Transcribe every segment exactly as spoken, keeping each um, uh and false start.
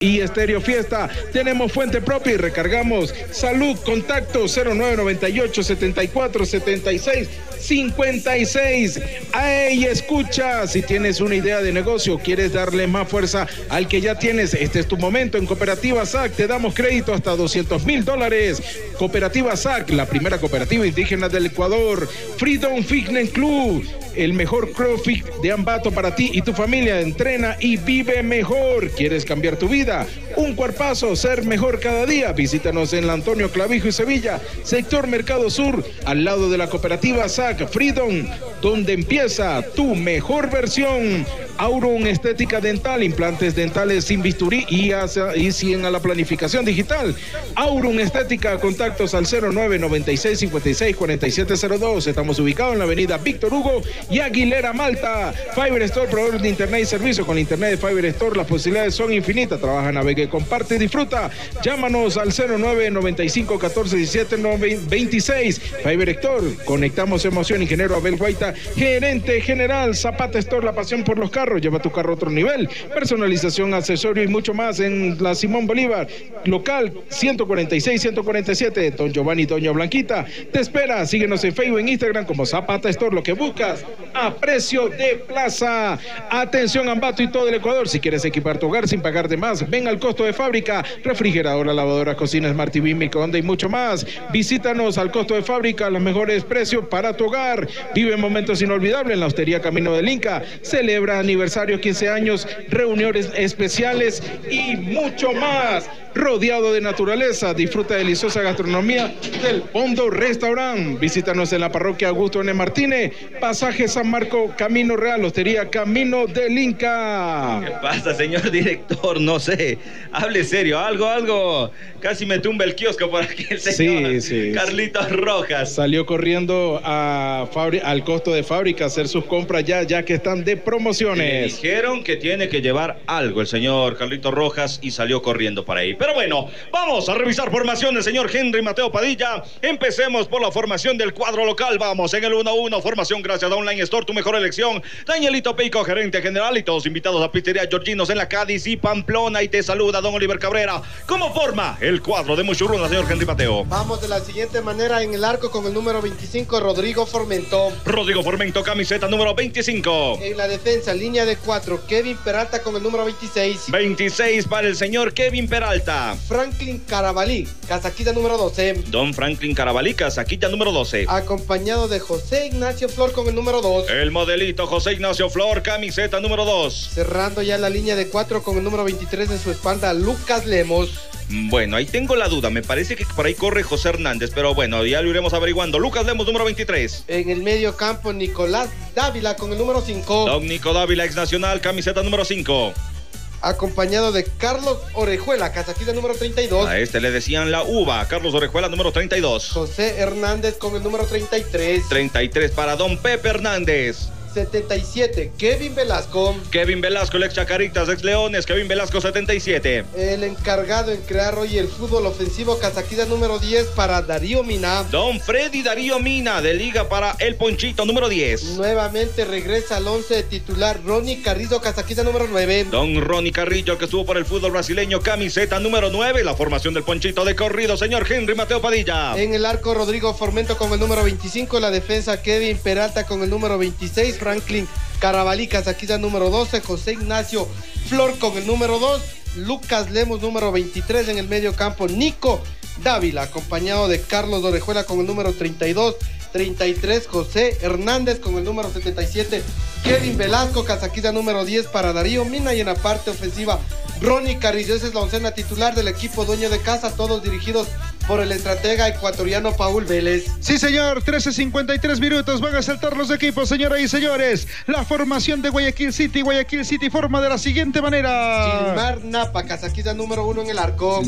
Y Estéreo Fiesta, tenemos fuente propia y recargamos. Salud, contacto cero nueve noventa y ocho, setenta y cuatro, setenta y seis, cincuenta y seis. ¡Ay, escucha! Si tienes una idea de negocio, quieres darle más fuerza al que ya tienes, este es tu momento. En Cooperativa S A C te damos crédito hasta doscientos mil dólares. Cooperativa S A C, la primera cooperativa indígena del Ecuador. Freedom Fitness Club, el mejor CrossFit de Ambato para ti y tu familia. Entrena y vive mejor. ¿Quieres cambiar tu vida? Un cuerpazo, ser mejor cada día. Visítanos en la Antonio Clavijo y Sevilla, sector Mercado Sur, al lado de la cooperativa S A C Freedom, donde empieza tu mejor versión. Auron Estética Dental, implantes dentales sin bisturí y, hacia, y cien a la planificación digital. Auron Estética, contactos al cero nueve noventa y seis, cincuenta y seis, cuarenta y siete cero dos. Estamos ubicados en la avenida Víctor Hugo y Aguilera, Malta. Fiber Store, proveedor de internet y servicio. Con internet de Fiber Store las posibilidades son infinitas. Trabaja, navegue, comparte y disfruta. Llámanos al cero nueve noventa y cinco, catorce, diecisiete, veintiséis. Fiber Store, conectamos emoción. Ingeniero Abel Guaita, gerente general. Zapata Store, la pasión por los carros. Lleva tu carro a otro nivel. Personalización, accesorio y mucho más en la Simón Bolívar. Local ciento cuarenta y seis, ciento cuarenta y siete. Don Giovanni, Doña Blanquita te espera. Síguenos en Facebook, en Instagram como Zapata Store. Lo que buscas a precio de plaza. Atención, Ambato y todo el Ecuador. Si quieres equipar tu hogar sin pagar de más, ven al costo de fábrica. Refrigeradora, lavadora, cocina, Smart T V, microondas y mucho más. Visítanos al costo de fábrica, los mejores precios para tu hogar. Vive momentos inolvidables en la Hostería Camino del Inca. Celebra aniversario, quince años, reuniones especiales y mucho más. Rodeado de naturaleza, disfruta de deliciosa gastronomía del Fondo Restaurant. Visítanos en la parroquia Augusto N. Martínez, pasaje San Marco, Camino Real, Hostería Camino del Inca. ¿Qué pasa, señor director? No sé, hable serio, algo, algo. Casi me tumba el kiosco por aquí el señor sí, sí, Carlitos Rojas. Salió corriendo a al costo de fábrica a hacer sus compras ya, ya que están de promociones. Le dijeron que tiene que llevar algo el señor Carlitos Rojas y salió corriendo para ahí. Pero bueno, vamos a revisar formaciones, señor Henry Mateo Padilla. Empecemos por la formación del cuadro local. Vamos en el uno uno, formación gracias a Online Store, tu mejor elección. Danielito Pico, gerente general, y todos invitados a Pizzería Georginos en la Cádiz y Pamplona. Y te saluda don Oliver Cabrera. ¿Cómo forma el cuadro de Muchurruna, señor Henry Mateo? Vamos de la siguiente manera: en el arco con el número veinticinco, Rodrigo Formento. Rodrigo Formento, camiseta número veinticinco. En la defensa, línea de cuatro, Kevin Peralta con el número veintiséis. veintiséis para el señor Kevin Peralta. Franklin Carabalí, casaquilla número doce. Don Franklin Carabalí, casaquilla número doce. Acompañado de José Ignacio Flor con el número dos. El modelito José Ignacio Flor, camiseta número dos. Cerrando ya la línea de cuatro con el número veintitrés en su espalda, Lucas Lemos. Bueno, ahí tengo la duda, me parece que por ahí corre José Hernández, pero bueno, ya lo iremos averiguando. Lucas Lemos, número veintitrés. En el medio campo, Nicolás Dávila con el número cinco. Don Nico Dávila, ex nacional, camiseta número cinco. Acompañado de Carlos Orejuela, casaquilla número treinta y dos. A este le decían la uva, Carlos Orejuela, número treinta y dos. José Hernández con el número treinta y tres. treinta y tres para don Pepe Hernández. setenta y siete, Kevin Velasco. Kevin Velasco, el ex Chacaritas, ex Leones, Kevin Velasco, setenta y siete. El encargado en crear hoy el fútbol ofensivo, casaquilla número diez para Darío Mina. Don Freddy Darío Mina, de liga para el Ponchito, número diez. Nuevamente regresa al once de titular, Ronnie Carrillo, casaquilla número nueve. Don Ronnie Carrillo, que estuvo por el fútbol brasileño, camiseta número nueve. La formación del Ponchito de corrido, señor Henry Mateo Padilla. En el arco, Rodrigo Formento con el número veinticinco. La defensa, Kevin Peralta con el número veintiséis. Franklin Carabalí, casaquilla número doce, José Ignacio Flor con el número dos, Lucas Lemos número veintitrés. En el medio campo, Nico Dávila, acompañado de Carlos Orejuela con el número treinta y dos, treinta y tres, José Hernández con el número setenta y siete, Kevin Velasco, casaquilla número diez para Darío Mina, y en la parte ofensiva, Ronnie Carrillo. Esa es la oncena titular del equipo dueño de casa, todos dirigidos por el estratega ecuatoriano Paul Vélez. Sí, señor, trece cincuenta y tres minutos, van a saltar los equipos, señoras y señores. La formación de Guayaquil City, Guayaquil City forma de la siguiente manera: Gilmar Napa, casaquilla número uno en el arco.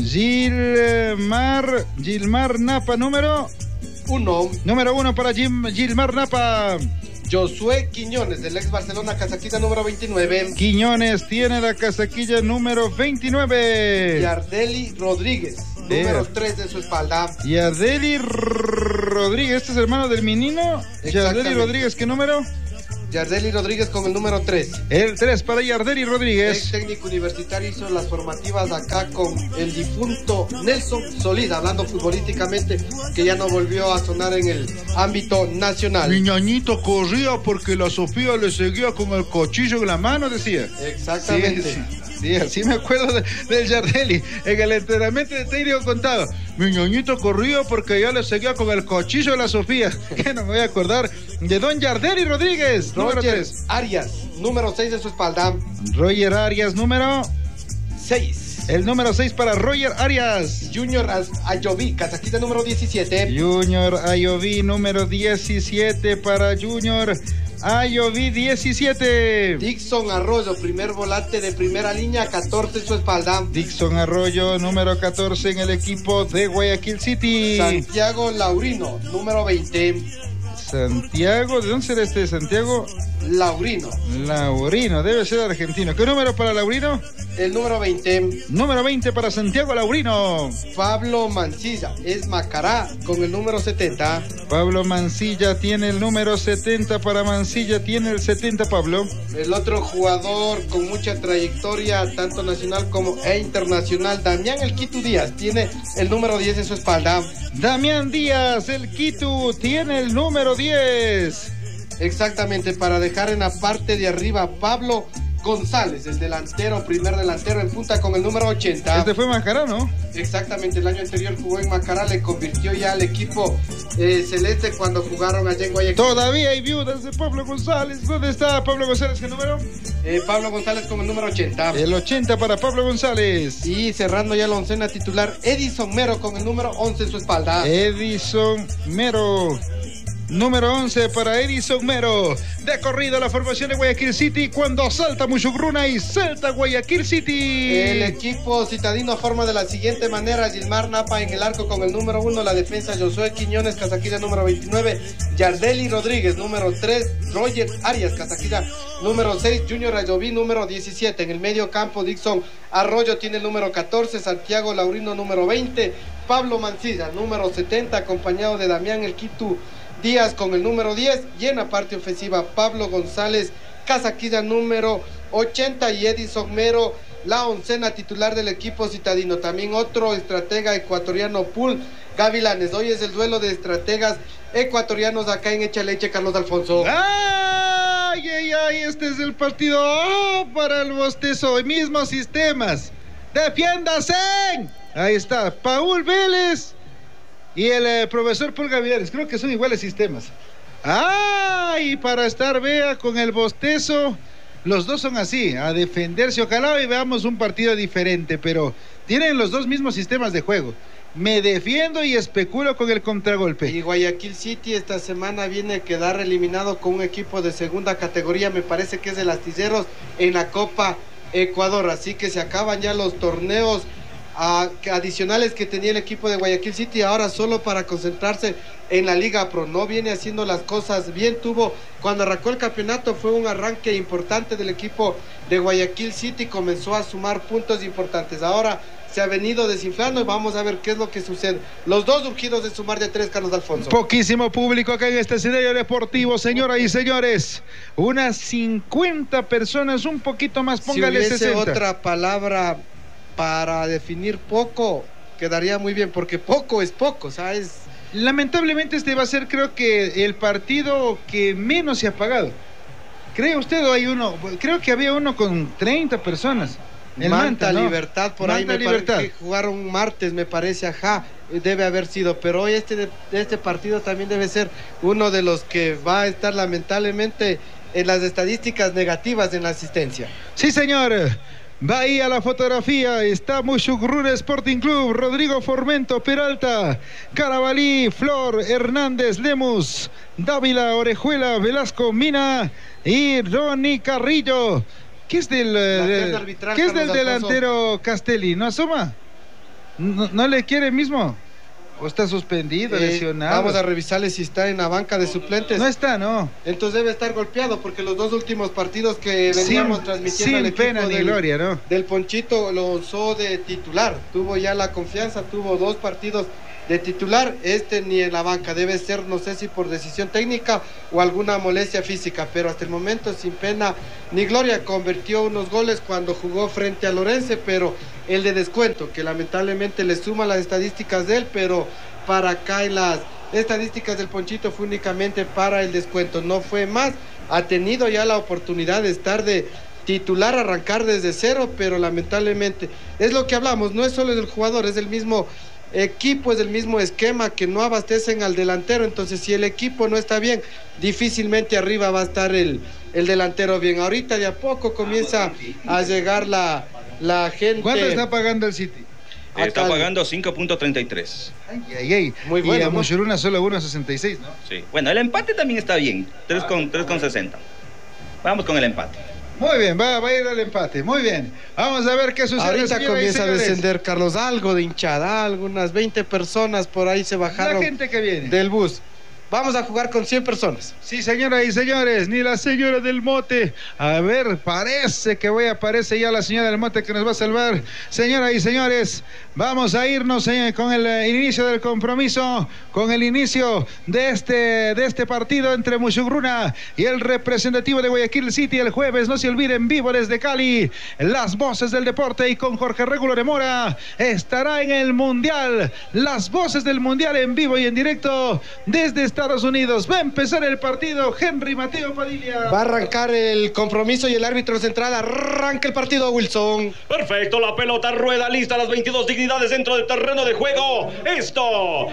Gilmar, Gilmar Napa, número uno. Número uno para Gil, Gilmar Napa. Josué Quiñones, del ex Barcelona, casaquilla número veintinueve. Quiñones tiene la casaquilla número veintinueve. Yardeli Rodríguez, número tres de su espalda. Yardeli Rodríguez, este es hermano del menino. Yardeli Rodríguez, ¿qué número? Yardeli Rodríguez con el número tres. El tres para Yardeli Rodríguez. El técnico universitario hizo las formativas acá con el difunto Nelson Solís, hablando futbolísticamente, que ya no volvió a sonar en el ámbito nacional. Mi ñañito corría porque la Sofía le seguía con el cuchillo en la mano, decía. Exactamente. Sí, sí. Sí, así me acuerdo de, del Yardeli. En el entrenamiento de técnico contaba: mi ñoñito corría porque ya le seguía con el cuchillo a la Sofía. Que no me voy a acordar de don Yardeli Rodríguez. Roger Número tres. Arias, número seis de su espalda. Roger Arias, número seis. El número seis para Roger Arias. Junior Ayoví, casaquita número diecisiete. Junior Ayoví, número diecisiete para Junior Ayoví, diecisiete. Dixon Arroyo, primer volante de primera línea, catorce en su espalda. Dixon Arroyo, número catorce en el equipo de Guayaquil City. Santiago Laurino, número veinte. Santiago, ¿de dónde será este Santiago? Laurino. Laurino, debe ser argentino. ¿Qué número para Laurino? El número veinte. Número veinte para Santiago Laurino. Pablo Mancilla, es Macará, con el número setenta. Pablo Mancilla tiene el número setenta para Mancilla, tiene el setenta, Pablo. El otro jugador con mucha trayectoria, tanto nacional como e internacional, Damián El Quitu Díaz, tiene el número diez en su espalda. Damián Díaz, el Quitu, tiene el número diez. Exactamente, para dejar en la parte de arriba Pablo González, el delantero, primer delantero en punta con el número ochenta. Este fue Macará, ¿no? Exactamente, el año anterior jugó en Macará, le convirtió ya al equipo eh, celeste cuando jugaron allá en Guayaquil. Todavía hay viudas de Pablo González. ¿Dónde está Pablo González? ¿Qué número? Eh, Pablo González con el número ochenta. El ochenta para Pablo González. Y cerrando ya la oncena titular, Edison Mero con el número once en su espalda. Edison Mero. Número once para Edison Mero. De corrido la formación de Guayaquil City cuando salta Mushugruna y salta Guayaquil City. El equipo citadino forma de la siguiente manera: Gilmar Napa en el arco con el número uno, la defensa Josué Quiñones, Casaquilla número veintinueve, Yardeli Rodríguez número tres, Roger Arias, Casaquilla número seis, Junior Ayoví número diecisiete. En el medio campo Dixon Arroyo tiene el número catorce, Santiago Laurino número veinte, Pablo Mancilla número setenta, acompañado de Damián El Quitu Díaz con el número diez, y en la parte ofensiva Pablo González, Casaquilla número ochenta y Edison Mero, la oncena titular del equipo citadino. También otro estratega ecuatoriano, Pul Gavilanes. Hoy es el duelo de estrategas ecuatorianos acá en Echa Leche, Carlos Alfonso. ¡Ay, ay, ay! Este es el partido oh, para el bostezo. Mismos sistemas. ¡Defiéndase! Ahí está, Paul Vélez y el eh, profesor Paul Gavilanes. Creo que son iguales sistemas. ¡Ay! Para estar, vea, con el bostezo. Los dos son así, a defenderse. Ojalá y veamos un partido diferente, pero tienen los dos mismos sistemas de juego. Me defiendo y especulo con el contragolpe. Y Guayaquil City esta semana viene a quedar eliminado con un equipo de segunda categoría, me parece que es el Astilleros, en la Copa Ecuador. Así que se acaban ya los torneos a, adicionales que tenía el equipo de Guayaquil City, ahora solo para concentrarse en la Liga Pro. No viene haciendo las cosas bien. Tuvo, cuando arrancó el campeonato, fue un arranque importante del equipo de Guayaquil City, comenzó a sumar puntos importantes. Ahora se ha venido desinflando y vamos a ver qué es lo que sucede. Los dos urgidos de sumar de tres, Carlos Alfonso. Poquísimo público acá en este escenario deportivo, señoras y señores. Unas cincuenta personas, un poquito más, póngale si hubiese sesenta. Otra palabra para definir poco, quedaría muy bien, porque poco es poco, ¿sabes? Lamentablemente este va a ser, creo que, el partido que menos se ha pagado. ¿Cree usted o hay uno? Creo que había uno con treinta personas. El Manta, Manta ¿no? Libertad, por Manta ahí me Libertad. Parece que jugaron martes, me parece, ajá, debe haber sido, pero hoy este, este partido también debe ser uno de los que va a estar lamentablemente en las estadísticas negativas en la asistencia. Sí, señor. Va ahí a la fotografía, está Mushugruna Sporting Club, Rodrigo Formento, Peralta, Carabalí, Flor, Hernández, Lemus, Dávila, Orejuela, Velasco, Mina y Ronnie Carrillo. ¿Qué es del, de, ¿qué es del delantero Castelli? ¿No asoma? ¿No, no le quiere mismo? ¿O está suspendido, Eh, lesionado? Vamos a revisarle si está en la banca de suplentes. No está, no. Entonces debe estar golpeado porque los dos últimos partidos que veníamos Sin, transmitiendo sin al equipo pena ni del, gloria, ¿no? del Ponchito lo usó de titular. Tuvo ya la confianza, tuvo dos partidos de titular. Este ni en la banca, debe ser, no sé si por decisión técnica o alguna molestia física, pero hasta el momento sin pena ni gloria. Convirtió unos goles cuando jugó frente a Lorense, pero el de descuento, que lamentablemente le suma las estadísticas de él, pero para acá en las estadísticas del Ponchito fue únicamente para el descuento, no fue más. Ha tenido ya la oportunidad de estar de titular, arrancar desde cero, pero lamentablemente es lo que hablamos, no es solo del jugador, es el mismo equipo, es el mismo esquema, que no abastecen al delantero. Entonces si el equipo no está bien, difícilmente arriba va a estar el, el delantero bien. Ahorita de a poco comienza a llegar la, la gente. ¿Cuánto está pagando el City? Eh, está pagando cinco punto treinta y tres. Ay, ay, ay. Muy bueno, Y a ¿no? Mushuruna solo uno sesenta y seis, ¿no? Sí. Bueno, el empate también está bien, tres con sesenta. Vamos con el empate. Muy bien, va, va a ir al empate. Muy bien. Vamos a ver qué sucede. Ahorita señoras y comienza a señores. descender, Carlos, algo de hinchada, algunas veinte personas por ahí se bajaron La gente que viene. del bus. Vamos a jugar con cien personas. Sí, señoras y señores, ni la señora del mote. A ver, parece que voy, aparece ya la señora del mote que nos va a salvar. Señoras y señores, vamos a irnos señor, con el eh, inicio del compromiso, con el inicio de este, de este partido entre Mushuruna y el representativo de Guayaquil City el jueves. No se olviden, vivo desde Cali, las voces del deporte, y con Jorge Regulo de Mora estará en el Mundial. Las voces del Mundial en vivo y en directo desde Estados Unidos. Va a empezar el partido. Henry Mateo Padilla. Va a arrancar el compromiso y el árbitro central arranca el partido, Wilson. Perfecto, la pelota rueda, lista las veintidós dignidades dentro del terreno de juego. Esto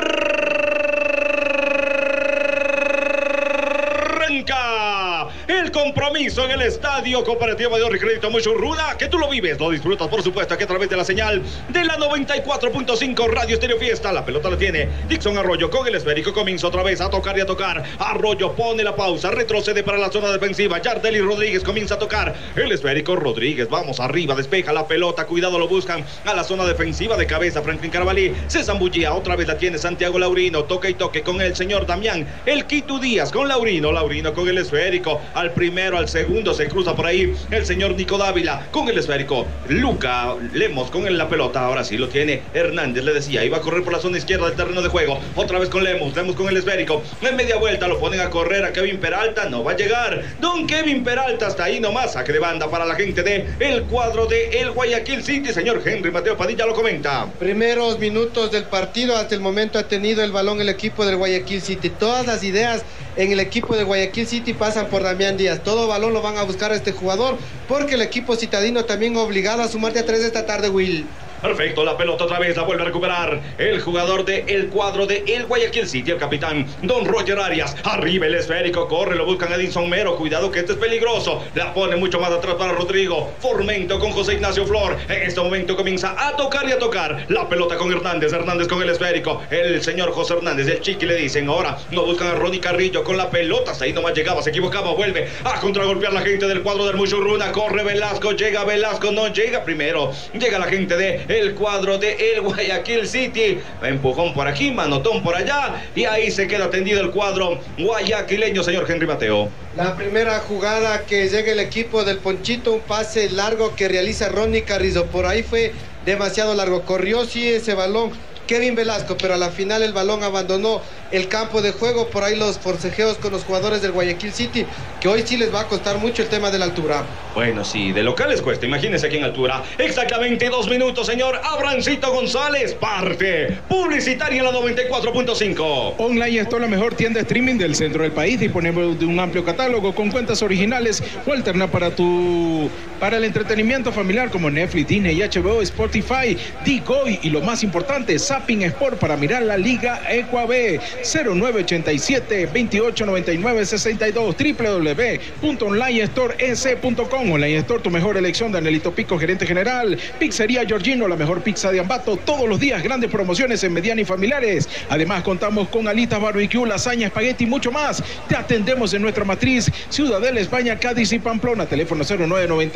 arranca el compromiso en el Estadio Cooperativo de Ahorro y Crédito Mushuruna, que tú lo vives, lo disfrutas, por supuesto, aquí a través de la señal de la noventa y cuatro punto cinco Radio Estéreo Fiesta. La pelota la tiene Dixon Arroyo con el esférico, comienza otra vez a tocar y a tocar. Arroyo pone la pausa, retrocede para la zona defensiva. Yardeli Rodríguez comienza a tocar el esférico. Rodríguez, vamos arriba, despeja la pelota, cuidado, lo buscan a la zona defensiva de cabeza. Franklin Carabalí se zambullía, otra vez la tiene Santiago Laurino, toca y toque con el señor Damián El Quito Díaz con Laurino, Laurino con el esférico, al primero, al segundo, se cruza por ahí el señor Nico Dávila con el esférico. Luca Lemos con la pelota, ahora sí lo tiene Hernández, le decía, iba a correr por la zona izquierda del terreno de juego, otra vez con Lemos, Lemos con el esférico, en media vuelta lo ponen a correr a Kevin Peralta, no va a llegar, don Kevin Peralta hasta ahí nomás, saque de banda para la gente de el cuadro de el Guayaquil City. Señor Henry Mateo Padilla lo comenta. Primeros minutos del partido, hasta el momento ha tenido el balón el equipo del Guayaquil City. Todas las ideas en el equipo de Guayaquil City pasan por Damián Díaz. Todo balón lo van a buscar a este jugador, porque el equipo citadino también obligado a sumar de a tres esta tarde, Will. Perfecto, la pelota otra vez la vuelve a recuperar el jugador del el cuadro de el Guayaquil City, el capitán Don Roger Arias. Arriba el esférico, corre, lo buscan a Edinson Mero, cuidado que este es peligroso, la pone mucho más atrás para Rodrigo Formento con José Ignacio Flor. En este momento comienza a tocar y a tocar la pelota con Hernández, Hernández con el esférico, el señor José Hernández, el Chiqui le dicen, ahora no buscan a Ronnie Carrillo con la pelota, hasta ahí nomás llegaba, se equivocaba, vuelve a contragolpear la gente del cuadro del Mushuruna, corre Velasco, llega Velasco, no llega primero, llega la gente de el cuadro de el Guayaquil City, empujón por aquí, manotón por allá, y ahí se queda tendido el cuadro guayaquileño, señor Henry Mateo. La primera jugada que llega el equipo del Ponchito, un pase largo que realiza Ronnie Carrizo, por ahí fue demasiado largo, corrió sí ese balón Kevin Velasco, pero a la final el balón abandonó el campo de juego. Por ahí los forcejeos con los jugadores del Guayaquil City, que hoy sí les va a costar mucho el tema de la altura. Bueno, sí, de local les cuesta, imagínense aquí en altura. Exactamente dos minutos, señor Abrancito González, parte publicitaria en la noventa y cuatro punto cinco. Online Store, la mejor tienda streaming del centro del país. Disponemos de un amplio catálogo con cuentas originales o alterna para tu para el entretenimiento familiar como Netflix, Disney, H B O, Spotify, Digoy y lo más importante, Zapping Sport para mirar la Liga Ecuab. Cero nueve ochenta y siete, veintiocho noventa y nueve, sesenta y dos, doble u doble u doble u punto online store e c punto com. Online Store, tu mejor elección de Anelito Pico, gerente general. Pizzería Giorgino, la mejor pizza de Ambato. Todos los días grandes promociones en mediana y familiares. Además contamos con alitas barbecue, lasaña, espagueti y mucho más. Te atendemos en nuestra matriz Ciudadela, España, Cádiz y Pamplona. Teléfono cero nueve noventa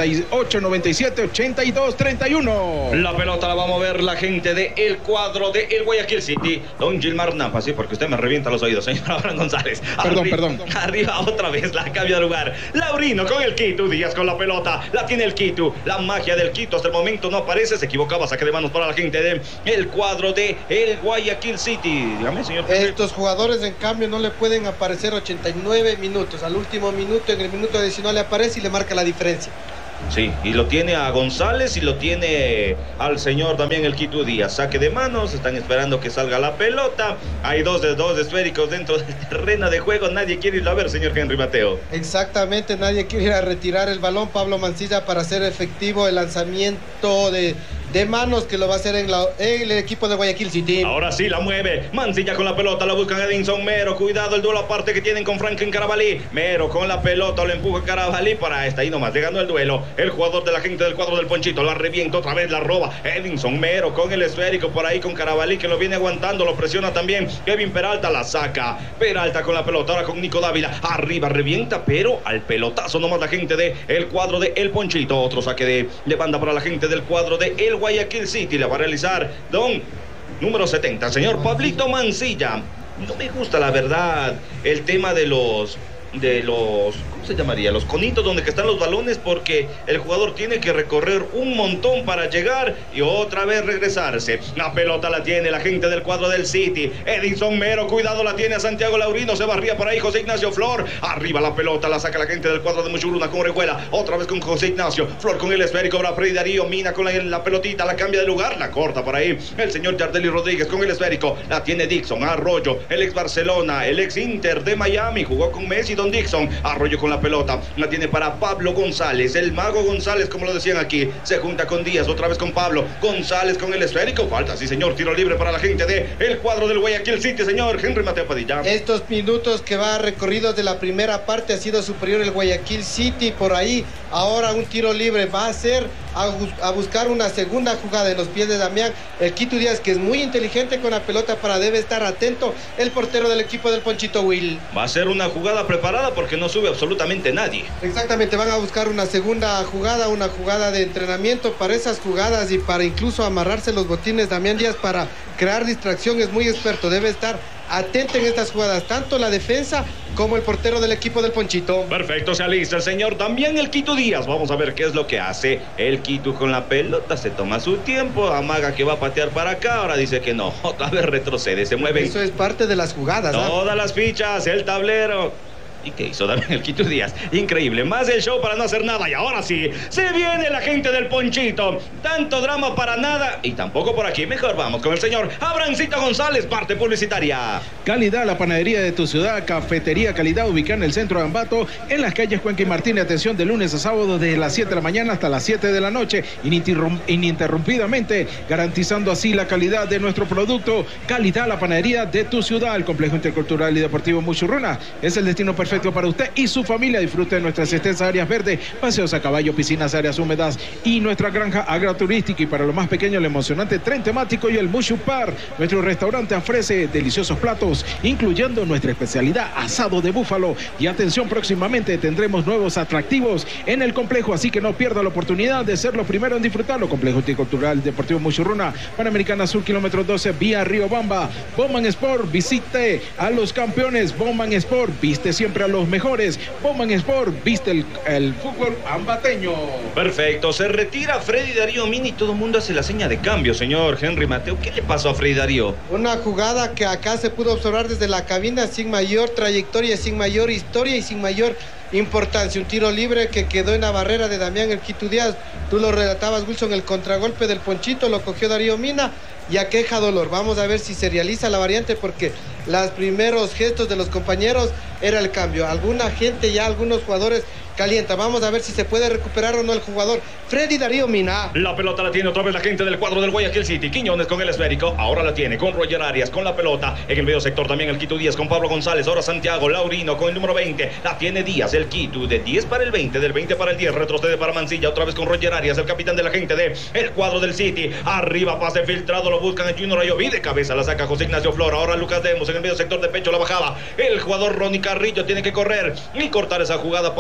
y ocho, noventa y siete, ochenta y dos, treinta y uno. La pelota la va a mover la gente del cuadro de el Guayaquil City. Don Gilmar Nampa, sí, porque usted me revienta los oídos, señor Abraham González. Perdón, Arri perdón. Arriba otra vez, la cambia de lugar. Laurino con el Quito, Díaz con la pelota. La tiene el Quito. La magia del Quito hasta el momento no aparece. Se equivocaba, saque de manos para la gente del el cuadro de el Guayaquil City. Dígame, señor. Estos jugadores, en cambio, no le pueden aparecer ochenta y nueve minutos. Al último minuto, en el minuto diecinueve le aparece y le marca la diferencia. Sí, y lo tiene a González y lo tiene al señor también el Quito Díaz. Saque de manos, están esperando que salga la pelota. Hay dos de dos esféricos dentro del terreno de juego. Nadie quiere irlo a ver, señor Henry Mateo. Exactamente, nadie quiere ir a retirar el balón. Pablo Mancilla para hacer efectivo el lanzamiento de, de manos que lo va a hacer en, la, en el equipo de Guayaquil City. Ahora sí la mueve. Mancilla con la pelota, la buscan Edinson Mero. Cuidado el duelo aparte que tienen con Franklin Carabalí. Mero con la pelota, lo empuja Carabalí para esta. Ahí nomás, llegando el duelo. El jugador de la gente del cuadro del Ponchito la revienta otra vez, la roba Edinson Mero con el esférico por ahí con Carabalí que lo viene aguantando, lo presiona también Kevin Peralta, la saca Peralta con la pelota, ahora con Nico Dávila, arriba revienta, pero al pelotazo nomás la gente del el cuadro de el Ponchito. Otro saque de, de banda para la gente del cuadro de el Guayaquil City, la va a realizar don número setenta, señor Pablito Mancilla. No me gusta la verdad el tema de los de los, ¿cómo se llamaría? Los conitos donde que están los balones, porque el jugador tiene que recorrer un montón para llegar y otra vez regresarse. La pelota la tiene la gente del cuadro del City. Edinson Mero, cuidado, la tiene a Santiago Laurino, se barría por ahí José Ignacio Flor. Arriba la pelota, la saca la gente del cuadro de Muchuruna con Orejuela, otra vez con José Ignacio Flor con el esférico, para Freddy Darío, Mina con la, la pelotita, la cambia de lugar, la corta por ahí el señor Yardeli Rodríguez con el esférico, la tiene Dixon Arroyo, el ex Barcelona, el ex Inter de Miami, jugó con Messi, don Dixon Arroyo con la pelota, la tiene para Pablo González, el mago González, como lo decían aquí, se junta con Díaz, otra vez con Pablo González con el esférico, falta, sí señor, tiro libre para la gente de el cuadro del Guayaquil City, señor Henry Mateo Padilla. Estos minutos que va recorridos de la primera parte ha sido superior el Guayaquil City, por ahí ahora un tiro libre va a ser a, a buscar una segunda jugada en los pies de Damián, el Quito Díaz, que es muy inteligente con la pelota, para debe estar atento el portero del equipo del Ponchito Will. Va a ser una jugada preparada porque no sube absolutamente nadie. Exactamente, van a buscar una segunda jugada, una jugada de entrenamiento para esas jugadas y para incluso amarrarse los botines. Damián Díaz, para crear distracción, es muy experto, debe estar atento en estas jugadas, tanto la defensa como el portero del equipo del Ponchito. Perfecto, se alista el señor también el Quito Díaz. Vamos a ver qué es lo que hace el Quito con la pelota. Se toma su tiempo, amaga que va a patear para acá, ahora dice que no, otra vez retrocede, se mueve. Eso es parte de las jugadas, ¿no? Todas las fichas, el tablero. ¿Y qué hizo también el Quito Díaz? Increíble, más el show para no hacer nada. Y ahora sí, se viene la gente del Ponchito. Tanto drama para nada y tampoco por aquí. Mejor vamos con el señor Abrancito González, parte publicitaria. Calidad, la panadería de tu ciudad, Cafetería Calidad, ubicada en el centro de Ambato, en las calles Cuenca y Martínez. Atención, de lunes a sábado desde las siete de la mañana hasta las siete de la noche, ininterrum ininterrumpidamente, garantizando así la calidad de nuestro producto. Calidad, la panadería de tu ciudad. El Complejo Intercultural y Deportivo Muchurruna es el destino perfecto para usted y su familia. Disfrute de nuestras extensas áreas verdes, paseos a caballo, piscinas, áreas húmedas y nuestra granja agroturística. Y para los más pequeños, el emocionante tren temático y el Mushupar. Nuestro restaurante ofrece deliciosos platos, incluyendo nuestra especialidad asado de búfalo. Y atención, próximamente tendremos nuevos atractivos en el complejo, así que no pierda la oportunidad de ser los primeros en disfrutarlo. Complejo Cultural Deportivo Muchurruna, Panamericana Sur, kilómetro doce, vía Riobamba. Bowman Sport, visite a los campeones. Bowman Sport, viste siempre a los mejores. Bowman Sport, viste el, el fútbol ambateño. Perfecto, se retira Freddy Darío Mini, todo el mundo hace la seña de cambio, señor Henry Mateo. ¿Qué le pasó a Freddy Darío? Una jugada que acá se pudo observar desde la cabina sin mayor trayectoria, sin mayor historia y sin mayor importancia. Un tiro libre que quedó en la barrera de Damián el Quito Díaz. Tú lo relatabas, Wilson, el contragolpe del Ponchito lo cogió Darío Mina y aqueja dolor. Vamos a ver si se realiza la variante, porque los primeros gestos de los compañeros era el cambio. Alguna gente, ya algunos jugadores calienta. Vamos a ver si se puede recuperar o no el jugador Freddy Darío Mina. La pelota la tiene otra vez la gente del cuadro del Guayaquil City. Quiñones con el esférico, ahora la tiene con Roger Arias con la pelota. En el medio sector también el Quito Díaz con Pablo González. Ahora Santiago Laurino con el número veinte. La tiene Díaz, el Quito, de diez para el veinte, del veinte para el diez. Retrocede para Mancilla, otra vez con Roger Arias, el capitán de la gente de el cuadro del City. Arriba, pase filtrado, lo buscan a Junior Ayoví. De cabeza la saca José Ignacio Flor. Ahora Lucas Demos en el medio sector de pecho la bajaba. El jugador Ronnie Carrillo tiene que correr y cortar esa jugada. Pablito Mancilla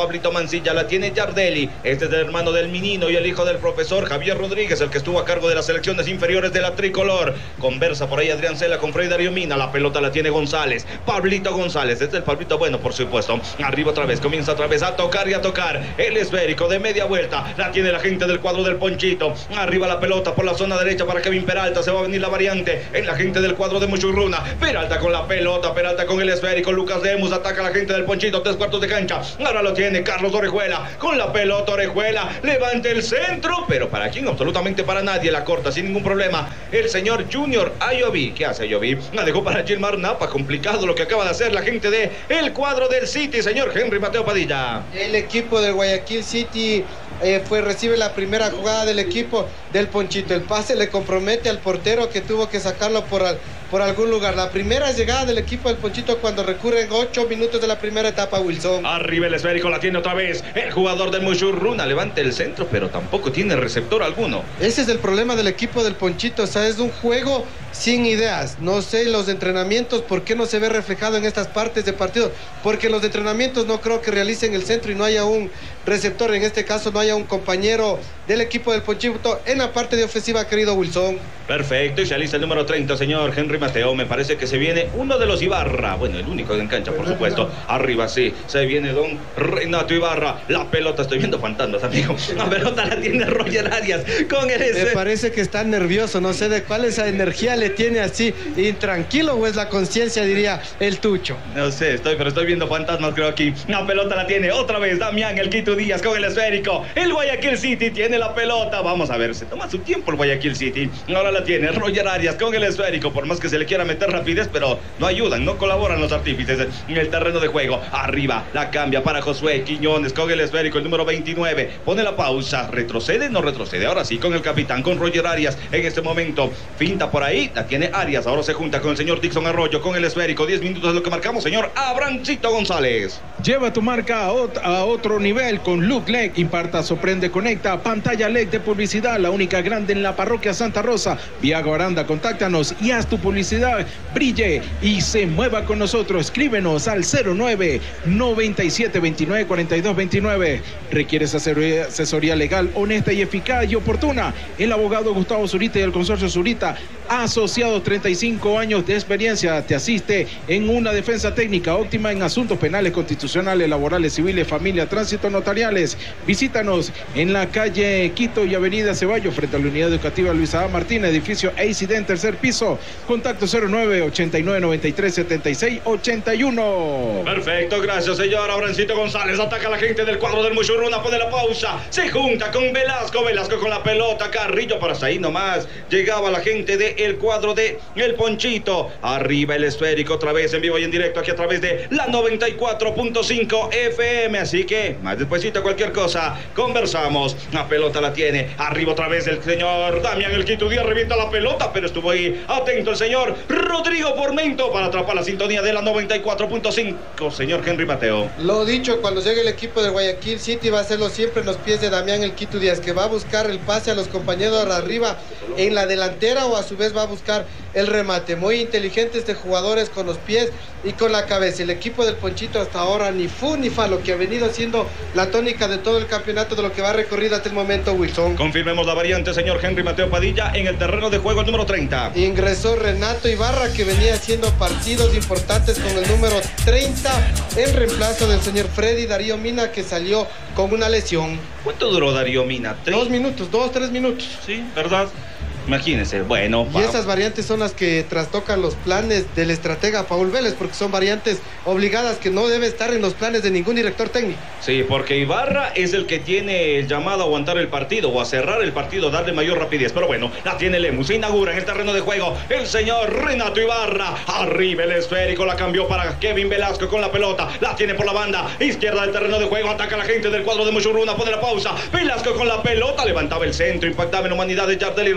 mancilla, la tiene Yardelli. Este es el hermano del Minino y el hijo del profesor Javier Rodríguez, el que estuvo a cargo de las selecciones inferiores de la tricolor. Conversa por ahí Adrián Cela con Freddy Darío Mina. La pelota la tiene González. Pablito González. Este es el Pablito bueno, por supuesto. Arriba otra vez. Comienza otra vez a tocar y a tocar. El esférico de media vuelta. La tiene la gente del cuadro del Ponchito. Arriba la pelota por la zona derecha para Kevin Peralta. Se va a venir la variante en la gente del cuadro de Muchurruna. Peralta con la pelota. Peralta con el esférico. Lucas Lemus ataca a la gente del Ponchito. Tres cuartos de cancha. Ahora lo tiene Carlos Orejuela. Con la pelota Orejuela. Levanta el centro. Pero ¿para quién? Absolutamente para nadie. La corta sin ningún problema. El señor Junior Ayoví. ¿Qué hace Ayoví? La dejó para Gilmar Napa. Complicado lo que acaba de hacer la gente de el cuadro del City, señor Henry Mateo Padilla. El equipo del Guayaquil City eh, fue, recibe la primera jugada del equipo del Ponchito. El pase le compromete al portero que tuvo que sacarlo por, al, por algún lugar. La primera llegada del equipo del Ponchito cuando recurren ocho minutos de la primera etapa, Wilson. Arriba el esférico, la tiene otra vez el jugador del Muchurruna. Levanta el centro, pero tampoco tiene receptor alguno. Ese es el problema del equipo del Ponchito. O sea, es un juego sin ideas. No sé, los entrenamientos, ¿por qué no se ve reflejado en estas partes de partido? Porque en los entrenamientos no creo que realicen el centro y no haya un receptor. En este caso no haya un compañero del equipo del Ponchito en la parte de ofensiva, querido Wilson. Perfecto, y se alista el número treinta, señor Henry Mateo. Me parece que se viene uno de los Ibarra. Bueno, el único en cancha, por supuesto. Arriba sí, se viene don Renato Ibarra. La pelota, estoy viendo fantasmas, amigo. La pelota la tiene Roger Arias con el ese. Me parece que está nervioso, no sé de cuál esa energía le tiene así intranquilo o es la conciencia, diría el Tucho. No sé, estoy, pero estoy viendo fantasmas, creo aquí. La pelota la tiene otra vez Damián el Quito Díaz con el esférico. El Guayaquil City tiene la pelota. Vamos a ver, se toma su tiempo el Guayaquil City. Ahora la tiene Roger Arias con el esférico, por más que se le quiera meter rapidez, pero no ayudan, no colaboran los artífices en el terreno de juego. Arriba la cambia para Josué Quiñones con el esférico, el número veintinueve. Pone la pausa, retrocede, no retrocede. Ahora sí con el capitán, con Roger Arias en este momento. Finta por ahí, la tiene Arias. Ahora se junta con el señor Dixon Arroyo con el esférico. diez minutos es lo que marcamos, señor Abrancito González. Lleva tu marca a, ot a otro nivel con Look L E D. Imparta, sorprende, conecta. Pantalla L E D de publicidad, la única grande en la parroquia Santa Rosa. Viago Aranda, contáctanos y haz tu publicidad brille y se mueva con nosotros. Escríbenos al cero nueve, noventa y siete, veintinueve, cuarenta y dos, veintinueve. ¿Requieres asesoría, asesoría legal honesta y eficaz y oportuna? El abogado Gustavo Zurita y el consorcio Zurita, asociados, treinta y cinco años de experiencia, te asiste en una defensa técnica óptima en asuntos penales, constitucionales, laborales, civiles, familia, tránsito, notariales. Visítanos en la calle Quito y avenida Ceballos, frente a la unidad educativa Luisa A. Martínez, edificio A C D en tercer piso. Contacto cero nueve, ochenta y nueve, noventa y tres, setenta y seis, ochenta y uno. Perfecto, gracias, señor Abrancito González. Ataca a la gente del cuadro del Muchurruna, pone la pausa, se junta con Velasco, Velasco con la pelota, Carrillo para ahí nomás. Llegaba la gente del cuadro de El Ponchito. Arriba el esférico, otra vez en vivo y en directo aquí a través de la noventa y cuatro punto cinco F M. Así que más despuesito cualquier cosa conversamos. La pelota la tiene arriba otra vez el señor Damián el Quito Díaz, revienta la pelota, pero estuvo ahí atento el señor Rodrigo Formento para atrapar la sintonía de la noventa y cuatro punto cinco, señor Henry Mateo. Lo dicho, cuando llegue el equipo de Guayaquil City va a hacerlo siempre en los pies de Damián el Quito Díaz, que va a buscar el pase a los compañeros de arriba en la delantera o a su vez va a buscar el remate. Muy inteligentes de jugadores con los pies y con la cabeza. El equipo del Ponchito hasta ahora ni fu ni fa, lo que ha venido siendo la tónica de todo el campeonato, de lo que va recorrido hasta el momento, Wilson. Confirmemos la variante, señor Henry Mateo Padilla, en el terreno de juego el número treinta. Ingresó Renato Ibarra, que venía haciendo partidos importantes con el número treinta, en reemplazo del señor Freddy Darío Mina, que salió con una lesión. ¿Cuánto duró Darío Mina? ¿Tres? Dos minutos, dos, tres minutos. Sí, ¿verdad? Imagínense, bueno. Y esas variantes son las que trastocan los planes del estratega Paul Vélez, porque son variantes obligadas que no debe estar en los planes de ningún director técnico. Sí, porque Ibarra es el que tiene el llamado a aguantar el partido o a cerrar el partido, darle mayor rapidez. Pero bueno, la tiene Lemus, se inaugura en el terreno de juego el señor Renato Ibarra. Arriba el esférico, la cambió para Kevin Velasco con la pelota. La tiene por la banda izquierda del terreno de juego, ataca a la gente del cuadro de Muchurruna, pone la pausa. Velasco con la pelota, levantaba el centro, impactaba en humanidad de Yardelli Rodríguez.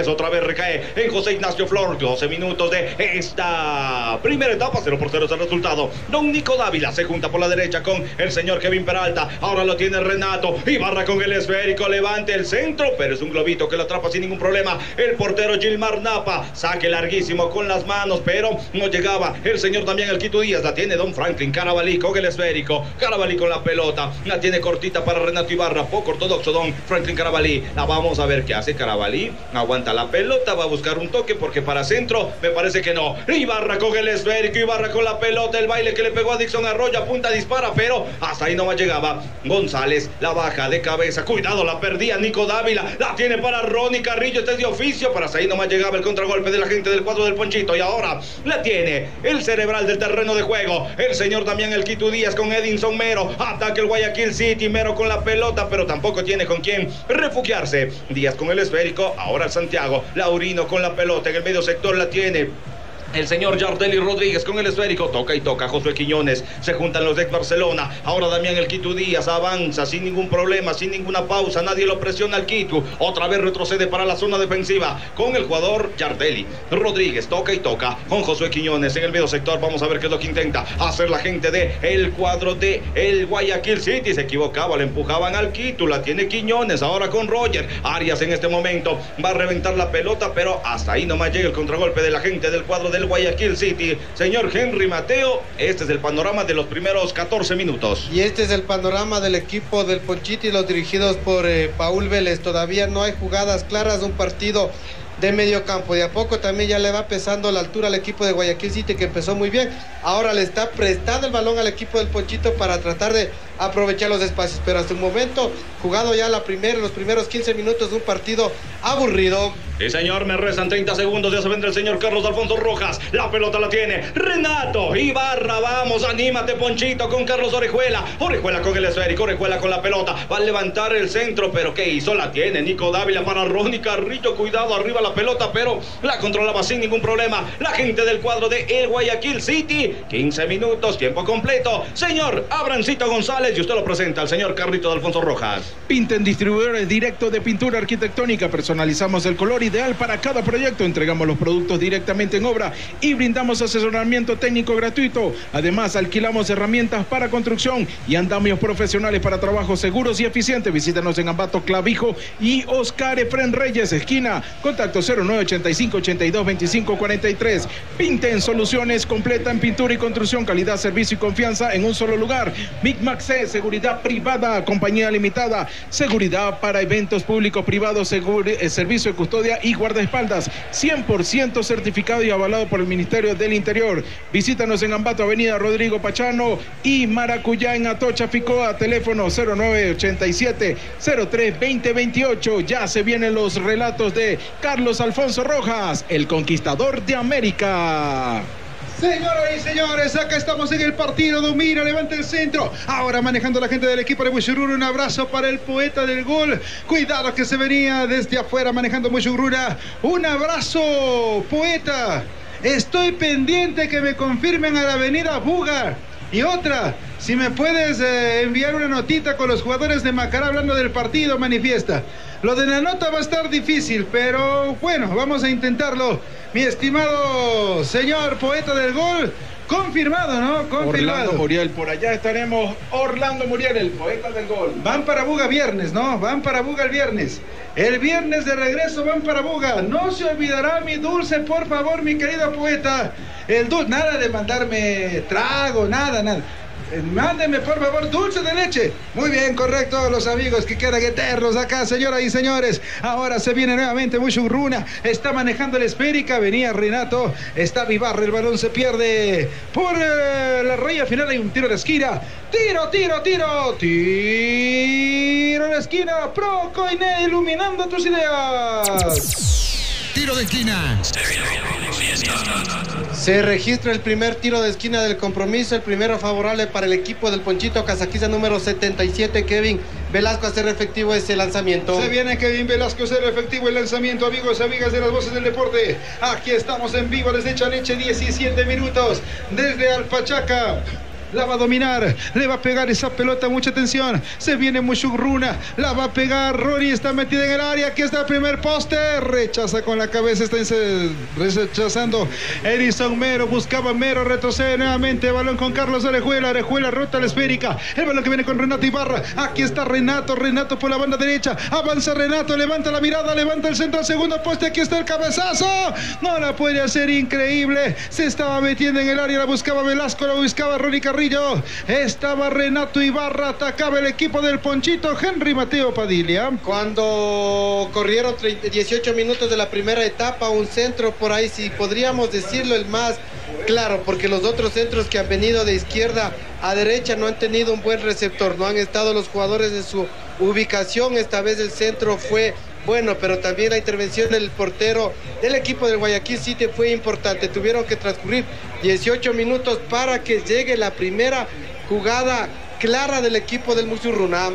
otra vez recae en José Ignacio Flor. doce minutos de esta primera etapa, cero por cero es el resultado. Don Nico Dávila se junta por la derecha con el señor Kevin Peralta. Ahora lo tiene Renato. Ibarra con el esférico, levante el centro, pero es un globito que lo atrapa sin ningún problema. El portero Gilmar Napa, saque larguísimo con las manos, pero no llegaba el señor también el Quito Díaz. La tiene Don Franklin Carabalí con el esférico. Carabalí con la pelota, la tiene cortita para Renato Ibarra, poco ortodoxo Don Franklin Carabalí. La vamos a ver qué hace Carabalí. Aguanta la pelota, va a buscar un toque porque para centro me parece que no. Ibarra con el esférico, Ibarra con la pelota, el baile que le pegó a Dixon Arroyo, apunta, dispara, pero hasta ahí no más llegaba. González la baja de cabeza, cuidado, la perdía Nico Dávila, la tiene para Ronnie Carrillo, este es de oficio, pero hasta ahí no más llegaba el contragolpe de la gente del cuadro del Ponchito. Y ahora la tiene el cerebral del terreno de juego, el señor también el Quito Díaz con Edinson Mero. Ataque el Guayaquil City, Mero con la pelota, pero tampoco tiene con quién refugiarse. Díaz con el esférico, ahora el Santiago, Laurino con la pelota, en el medio sector la tiene el señor Yardelli Rodríguez con el esférico, toca y toca Josué Quiñones, se juntan los de Barcelona. Ahora Damián el Quito Díaz avanza sin ningún problema, sin ninguna pausa, nadie lo presiona al Quito. Otra vez retrocede para la zona defensiva con el jugador Yardelli Rodríguez, toca y toca con Josué Quiñones en el medio sector. Vamos a ver qué es lo que intenta hacer la gente de el cuadro de el Guayaquil City. Se equivocaba, le empujaban al Quito, la tiene Quiñones ahora con Roger Arias. En este momento va a reventar la pelota, pero hasta ahí nomás llega el contragolpe de la gente del cuadro de el Guayaquil City. Señor Henry Mateo, este es el panorama de los primeros catorce minutos. Y este es el panorama del equipo del Ponchito y los dirigidos por eh, Paul Vélez. Todavía no hay jugadas claras, un partido de medio campo. De a poco también ya le va pesando la altura al equipo de Guayaquil City, que empezó muy bien. Ahora le está prestando el balón al equipo del Ponchito para tratar de aprovechar los espacios, pero hasta un momento jugado ya la primera, los primeros quince minutos de un partido aburrido. Sí, señor, me restan treinta segundos, ya se vendrá el señor Carlos Alfonso Rojas, la pelota la tiene Renato Ibarra, vamos, anímate Ponchito con Carlos Orejuela, Orejuela con el esférico, Orejuela con la pelota, va a levantar el centro, pero ¿qué hizo? La tiene Nico Dávila para Ronnie Carrillo, cuidado, arriba la pelota, pero la controlaba sin ningún problema la gente del cuadro de el Guayaquil City. Quince minutos, tiempo completo, señor Abrancito González, y usted lo presenta al señor Carlito de Alfonso Rojas. Pinten Distribuidores Directo de Pintura Arquitectónica, personalizamos el color ideal para cada proyecto, entregamos los productos directamente en obra y brindamos asesoramiento técnico gratuito. Además, alquilamos herramientas para construcción y andamios profesionales para trabajos seguros y eficientes. Visítanos en Ambato Clavijo y Oscar Efren Reyes, esquina. Contacto cero nueve ochenta y cinco ochenta y dos veinticinco cuarenta y tres. Pinten Soluciones completa en pintura y construcción, calidad, servicio y confianza en un solo lugar. Micmac C, seguridad privada, compañía limitada, seguridad para eventos públicos privados, seguro, eh, servicio de custodia y guardaespaldas, cien por ciento certificado y avalado por el Ministerio del Interior. Visítanos en Ambato, Avenida Rodrigo Pachano y Maracuyá en Atocha, Ficoa, teléfono cero nueve ochenta y siete cero tres veinte veintiocho. Ya se vienen los relatos de Carlos Alfonso Rojas, el conquistador de América. Señoras y señores, acá estamos en el partido. Domina, levanta el centro. Ahora manejando la gente del equipo de Mushuruna. Un abrazo para el poeta del gol. Cuidado que se venía desde afuera manejando Mushuruna. Un abrazo, poeta. Estoy pendiente que me confirmen a la avenida Buga. Y otra, si me puedes eh, enviar una notita con los jugadores de Macará hablando del partido, manifiesta. Lo de la nota va a estar difícil, pero bueno, vamos a intentarlo. Mi estimado señor poeta del gol, confirmado, ¿no? Confirmado. Orlando Muriel, por allá estaremos. Orlando Muriel, el poeta del gol. Van para Buga viernes, ¿no? Van para Buga el viernes. El viernes de regreso van para Buga. No se olvidará mi dulce, por favor, mi querido poeta. El dulce, nada de mandarme trago, nada, nada. Mándeme por favor dulce de leche. Muy bien, correcto, los amigos que quedan eternos acá, señoras y señores. Ahora se viene nuevamente Mushuruna. Está manejando la esférica. Venía Renato. Está Vivarra. El balón se pierde por eh, la raya final. Hay un tiro de esquina. Tiro, tiro, tiro. Tiro de esquina. Pro Coiné, iluminando tus ideas. Tiro de esquina. Se registra el primer tiro de esquina del compromiso, el primero favorable para el equipo del Ponchito. Casaquiza número setenta y siete, Kevin Velasco, a hacer efectivo ese lanzamiento. Se viene Kevin Velasco a hacer efectivo el lanzamiento, amigos y amigas de las voces del deporte. Aquí estamos en vivo desde Chaneche, diecisiete minutos, desde Alpachaca. la va a dominar, le va a pegar esa pelota, mucha atención, se viene Mushugruna, la va a pegar, Rory está metida en el área, aquí está el primer poste, rechaza con la cabeza, está rechazando Edison Mero, buscaba Mero, retrocede nuevamente, balón con Carlos Orejuela, Orejuela rota la esférica, el balón que viene con Renato Ibarra, aquí está Renato, Renato por la banda derecha, avanza Renato, levanta la mirada, levanta el centro al segundo poste, aquí está el cabezazo, no la puede hacer, increíble, se estaba metiendo en el área, la buscaba Velasco, la buscaba Ronnie Carrillo, estaba Renato Ibarra, atacaba el equipo del Ponchito, Henry Mateo Padilla. Cuando corrieron dieciocho minutos de la primera etapa, un centro por ahí, si podríamos decirlo, el más claro, porque los otros centros que han venido de izquierda a derecha no han tenido un buen receptor, no han estado los jugadores en su ubicación, esta vez el centro fue bueno, pero también la intervención del portero del equipo del Guayaquil City fue importante, tuvieron que transcurrir dieciocho minutos para que llegue la primera jugada clara del equipo del Musurruna.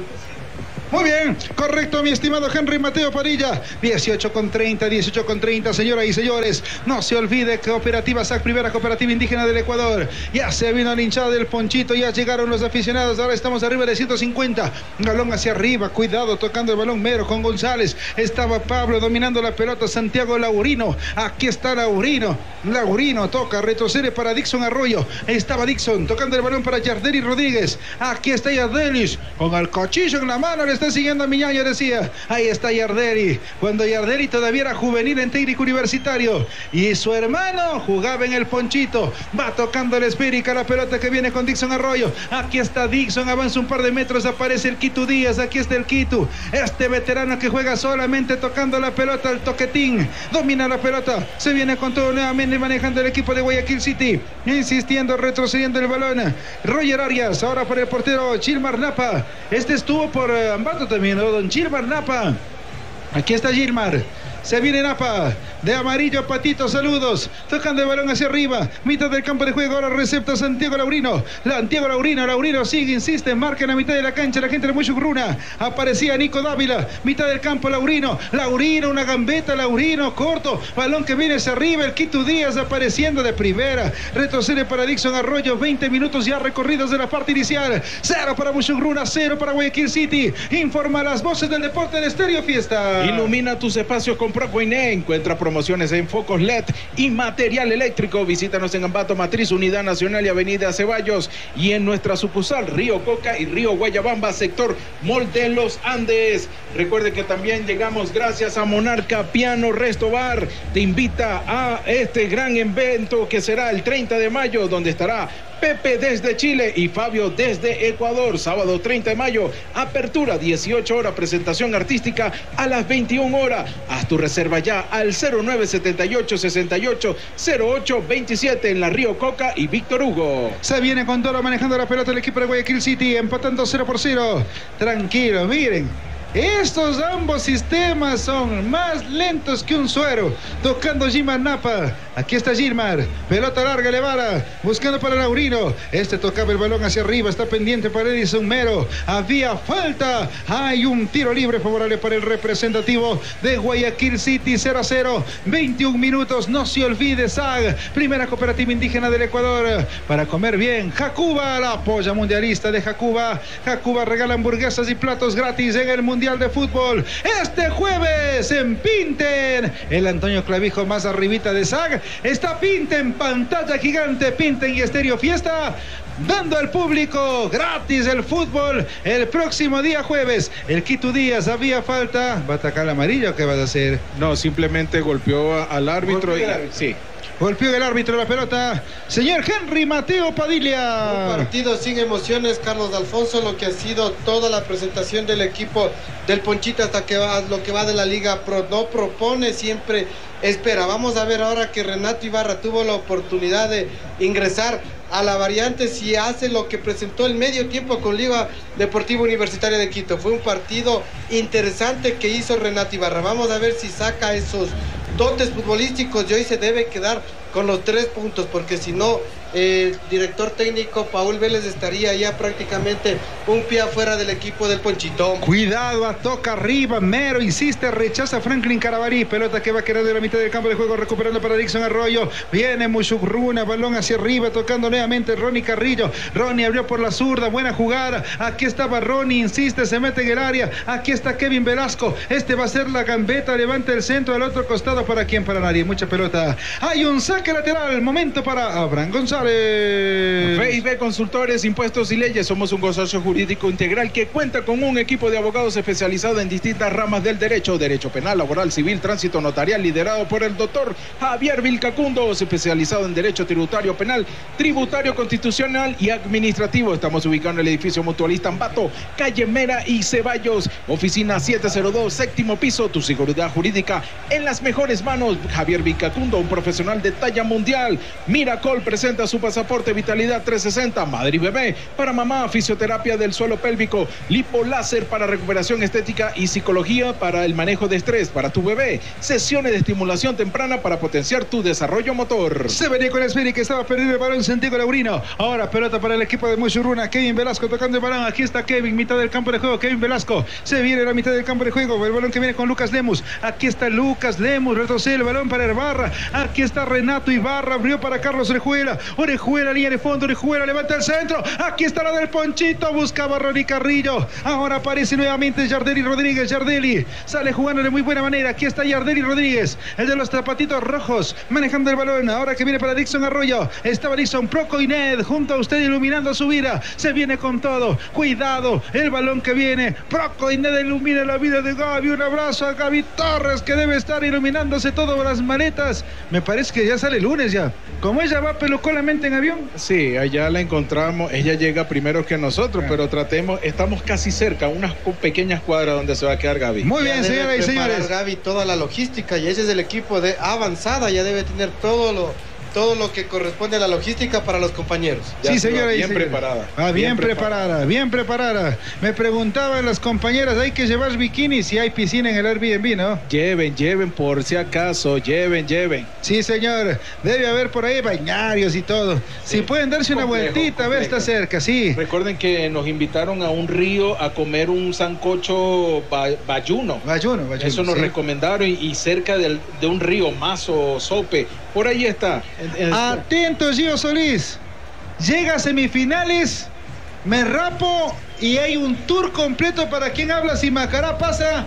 Muy bien, correcto, mi estimado Henry Mateo Padilla. dieciocho con treinta, dieciocho con treinta, señoras y señores. No se olvide, Cooperativa S A C, primera cooperativa indígena del Ecuador. Ya se vino la hinchada del Ponchito, ya llegaron los aficionados. Ahora estamos arriba de ciento cincuenta. Balón hacia arriba, cuidado, tocando el balón Mero con González. Estaba Pablo dominando la pelota, Santiago Laurino. Aquí está Laurino. Laurino toca, retrocede para Dixon Arroyo. Estaba Dixon tocando el balón para Yardeli Rodríguez. Aquí está Yardelis con el cuchillo en la mano. Le está siguiendo a Miñaño, decía. Ahí está Yardeli. Cuando Yardeli todavía era juvenil en técnico universitario. Y su hermano jugaba en el Ponchito. Va tocando el esférica, la pelota que viene con Dixon Arroyo. Aquí está Dixon, avanza un par de metros, aparece el Quito Díaz. Aquí está el Quito. Este veterano que juega solamente tocando la pelota, el toquetín. Domina la pelota. Se viene con todo nuevamente manejando el equipo de Guayaquil City. Insistiendo, retrocediendo el balón. Roger Arias, ahora por el portero Gilmar Napa. Este estuvo por uh, Ambato también, ¿no? Don Gilmar Napa. Aquí está Gilmar. Se viene Napa, de amarillo Patito, saludos, tocando el balón hacia arriba, mitad del campo de juego, ahora recepta Santiago Laurino, Santiago Laurino, Laurino sigue, insiste, marca en la mitad de la cancha, la gente de Mushugruna, aparecía Nico Dávila, mitad del campo Laurino, Laurino, una gambeta, Laurino, corto, balón que viene hacia arriba, el Quito Díaz apareciendo de primera, retrocede para Dixon Arroyo, veinte minutos ya recorridos de la parte inicial, cero para Mushugruna, cero para Guayaquil City, informa las voces del deporte de Estéreo Fiesta. Ilumina tus espacios con Procoiné, encuentra promociones en focos L E D y material eléctrico. Visítanos en Ambato Matriz, Unidad Nacional y Avenida Ceballos, y en nuestra sucursal Río Coca y Río Guayabamba, sector Mall de los Andes. Recuerde que también llegamos gracias a Monarca Piano Resto Bar. Te invita a este gran evento que será el treinta de mayo, donde estará Pepe desde Chile y Fabio desde Ecuador. Sábado treinta de mayo, apertura dieciocho horas, presentación artística a las veintiuna horas. Haz tu reserva ya al cero nueve setenta y ocho sesenta y ocho cero ocho veintisiete en la Río Coca y Víctor Hugo. Se viene con todo manejando la pelota el equipo de Guayaquil City, empatando cero por cero. Tranquilo, miren. Estos ambos sistemas son más lentos que un suero. Tocando Gilmar Napa. Aquí está Gilmar. Pelota larga, elevada. Buscando para Laurino. Este tocaba el balón hacia arriba. Está pendiente para Edison Mero. Había falta. Hay un tiro libre favorable para el representativo de Guayaquil City. cero a cero. veintiún minutos. No se olvide, S A G. Primera cooperativa indígena del Ecuador. Para comer bien. Jacuba, la polla mundialista de Jacuba. Jacuba regala hamburguesas y platos gratis en el Mundial de Fútbol este jueves en Pinten. El Antonio Clavijo más arribita de S A G. Está Pinten, pantalla gigante, Pinten y Estéreo Fiesta, dando al público gratis el fútbol el próximo día jueves. El Quito Díaz, había falta. ¿Va a atacar el amarillo o qué vas a hacer? No, simplemente golpeó al árbitro y sí. Golpeó el árbitro la pelota. Señor Henry Mateo Padilla. Un partido sin emociones, Carlos Alfonso, lo que ha sido toda la presentación del equipo del Ponchito hasta que va, lo que va de la Liga Pro. No propone, siempre espera. Vamos a ver ahora que Renato Ibarra tuvo la oportunidad de ingresar a la variante, si hace lo que presentó el medio tiempo con Liga Deportiva Universitaria de Quito. Fue un partido interesante que hizo Renato Ibarra. Vamos a ver si saca esos dotes futbolísticos y hoy se debe quedar con los tres puntos, porque si no el director técnico Paul Vélez estaría ya prácticamente un pie afuera del equipo del Ponchito. Cuidado, a toca arriba, Mero insiste, rechaza Franklin Carabalí, pelota que va a quedar de la mitad del campo de juego, recuperando para Dixon Arroyo, viene Mushugruna, balón hacia arriba, tocando nuevamente Ronnie Carrillo, Ronnie abrió por la zurda, buena jugada, aquí estaba Ronnie, insiste, se mete en el área, aquí está Kevin Velasco, este va a ser la gambeta, levanta el centro al otro costado, ¿para quién? Para nadie, mucha pelota, hay un saque lateral, momento para Abraham González. V I B Consultores, Impuestos y Leyes. Somos un consorcio jurídico integral que cuenta con un equipo de abogados especializado en distintas ramas del derecho, derecho penal, laboral, civil, tránsito notarial, liderado por el doctor Javier Vilcacundo, especializado en derecho tributario penal, tributario constitucional y administrativo. Estamos ubicados en el edificio Mutualista Ambato, calle Mera y Ceballos, oficina setecientos dos, séptimo piso. Tu seguridad jurídica en las mejores manos. Javier Vilcacundo, un profesional de talla mundial. Miracol presenta su pasaporte Vitalidad trescientos sesenta, madre y bebé, para mamá, fisioterapia del suelo pélvico, lipoláser para recuperación estética y psicología para el manejo de estrés para tu bebé, sesiones de estimulación temprana para potenciar tu desarrollo motor. Se venía con Espiri que estaba perdiendo el balón, Santiago Laurino, ahora pelota para el equipo de Mushuruna, Kevin Velasco tocando el balón, aquí está Kevin, mitad del campo de juego, Kevin Velasco, se viene a la mitad del campo de juego, el balón que viene con Lucas Lemus, aquí está Lucas Lemus, retrocede el balón para Ibarra, aquí está Renato Ibarra, abrió para Carlos Orejuela, Orejuela, línea de fondo, Orejuela levanta el centro, aquí está la del Ponchito, buscaba Ronnie Carrillo, ahora aparece nuevamente Yardeli Rodríguez, Yardeli sale jugando de muy buena manera, aquí está Yardeli Rodríguez, el de los zapatitos rojos, manejando el balón, ahora que viene para Dixon Arroyo, estaba Dixon, Proco y Ned, junto a usted iluminando su vida, se viene con todo, cuidado, el balón que viene, Proco y Ned ilumina la vida de Gaby, un abrazo a Gaby Torres que debe estar iluminándose todas las maletas, me parece que ya sale el lunes ya, como ella va pelucolamente en avión. Sí, allá la encontramos, ella llega primero que nosotros, ah. pero tratemos, estamos casi cerca, unas pequeñas cuadras donde se va a quedar Gaby. Muy bien, señoras y señores. Gaby toda la logística y ese es el equipo de avanzada, ya debe tener todo lo... todo lo que corresponde a la logística para los compañeros. Ya sí, señora. Bien señora. preparada. Ah, bien, bien preparada, preparada, bien preparada. Me preguntaban las compañeras, ¿hay que llevar bikini si hay piscina en el Airbnb, no? Lleven, lleven por si acaso, lleven, lleven. Sí, señor. Debe haber por ahí bañarios y todo. Sí. Si pueden darse complejo, una vueltita, a ver, está cerca, sí. Recuerden que nos invitaron a un río a comer un sancocho ba bayuno. Bayuno, bayuno. Eso nos sí. recomendaron y, y cerca del, de un río, Mazo, Sope. Por ahí está. Atento, Gio Solís. Llega a semifinales, me rapo y hay un tour completo para quien habla si Macará pasa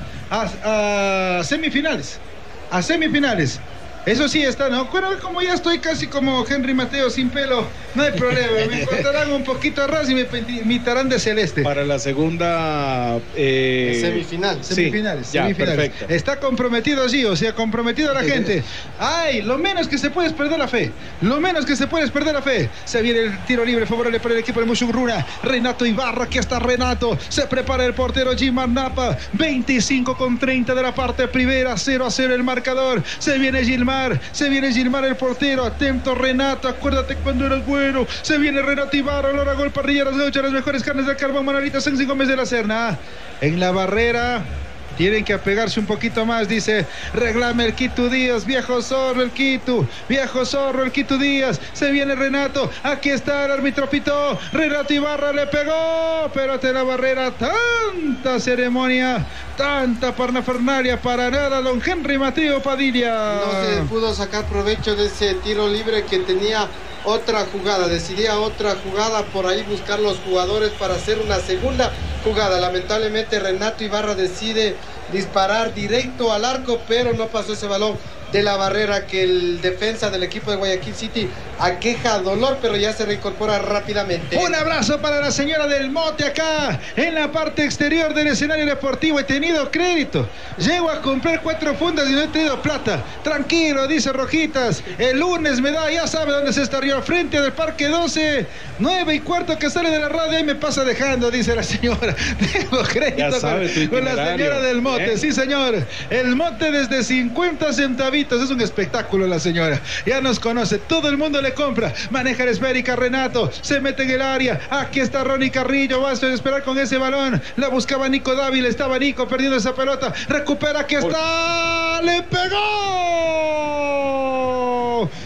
a, a semifinales. A semifinales. Eso sí está, ¿no? Pero como ya estoy casi como Henry Mateo sin pelo, no hay problema. Me cortarán un poquito a ras y me imitarán de celeste. Para la segunda eh... semifinal. Semifinales. Sí, ya, semifinales. Perfecto. Está comprometido allí, o sea, comprometido a la gente. Ay, lo menos que se puede es perder la fe. Lo menos que se puede es perder la fe. Se viene el tiro libre favorable para el equipo de Mushuruna. Renato Ibarra, aquí está Renato. Se prepara el portero Jimar Napa. veinticinco con treinta de la parte primera. cero a cero el marcador. Se viene Gilmar. Se viene Gilmar el portero, atento Renato, acuérdate cuando eras bueno. Se viene Renato Ibarra, Lora Gol, Parrilleras Gauchas, las mejores carnes del carbón, Manolita Sanz y Gómez de la Serna. En la barrera tienen que apegarse un poquito más, dice, reclama el Quito Díaz, viejo zorro el Quito, viejo zorro el Quito Díaz, se viene Renato, aquí está el árbitro pitó, Renato Ibarra le pegó, pero ante la barrera, tanta ceremonia, tanta parnafernalia, para nada, don Henry Mateo Padilla. No se pudo sacar provecho de ese tiro libre que tenía otra jugada, decidía otra jugada, por ahí buscar los jugadores para hacer una segunda jugada. Lamentablemente Renato Ibarra decide disparar directo al arco, pero no pasó ese balón de la barrera que el defensa del equipo de Guayaquil City aqueja dolor, pero ya se reincorpora rápidamente. Un abrazo para la señora del Mote acá en la parte exterior del escenario deportivo. He tenido crédito, llego a comprar cuatro fundas y no he tenido plata. Tranquilo, dice Rojitas, el lunes me da, ya sabe dónde se está arriba, frente del Parque doce, nueve y cuarto que sale de la radio y me pasa dejando, dice la señora. Tengo crédito sabe, con, con la señora del Mote, ¿eh? Sí señor, el Mote desde cincuenta centavitos, es un espectáculo la señora, ya nos conoce, todo el mundo le compra, maneja la esférica Renato, se mete en el área, aquí está Ronnie Carrillo, va a esperar con ese balón, la buscaba Nico Dávila, estaba Nico perdiendo esa pelota, recupera, aquí está, le pegó.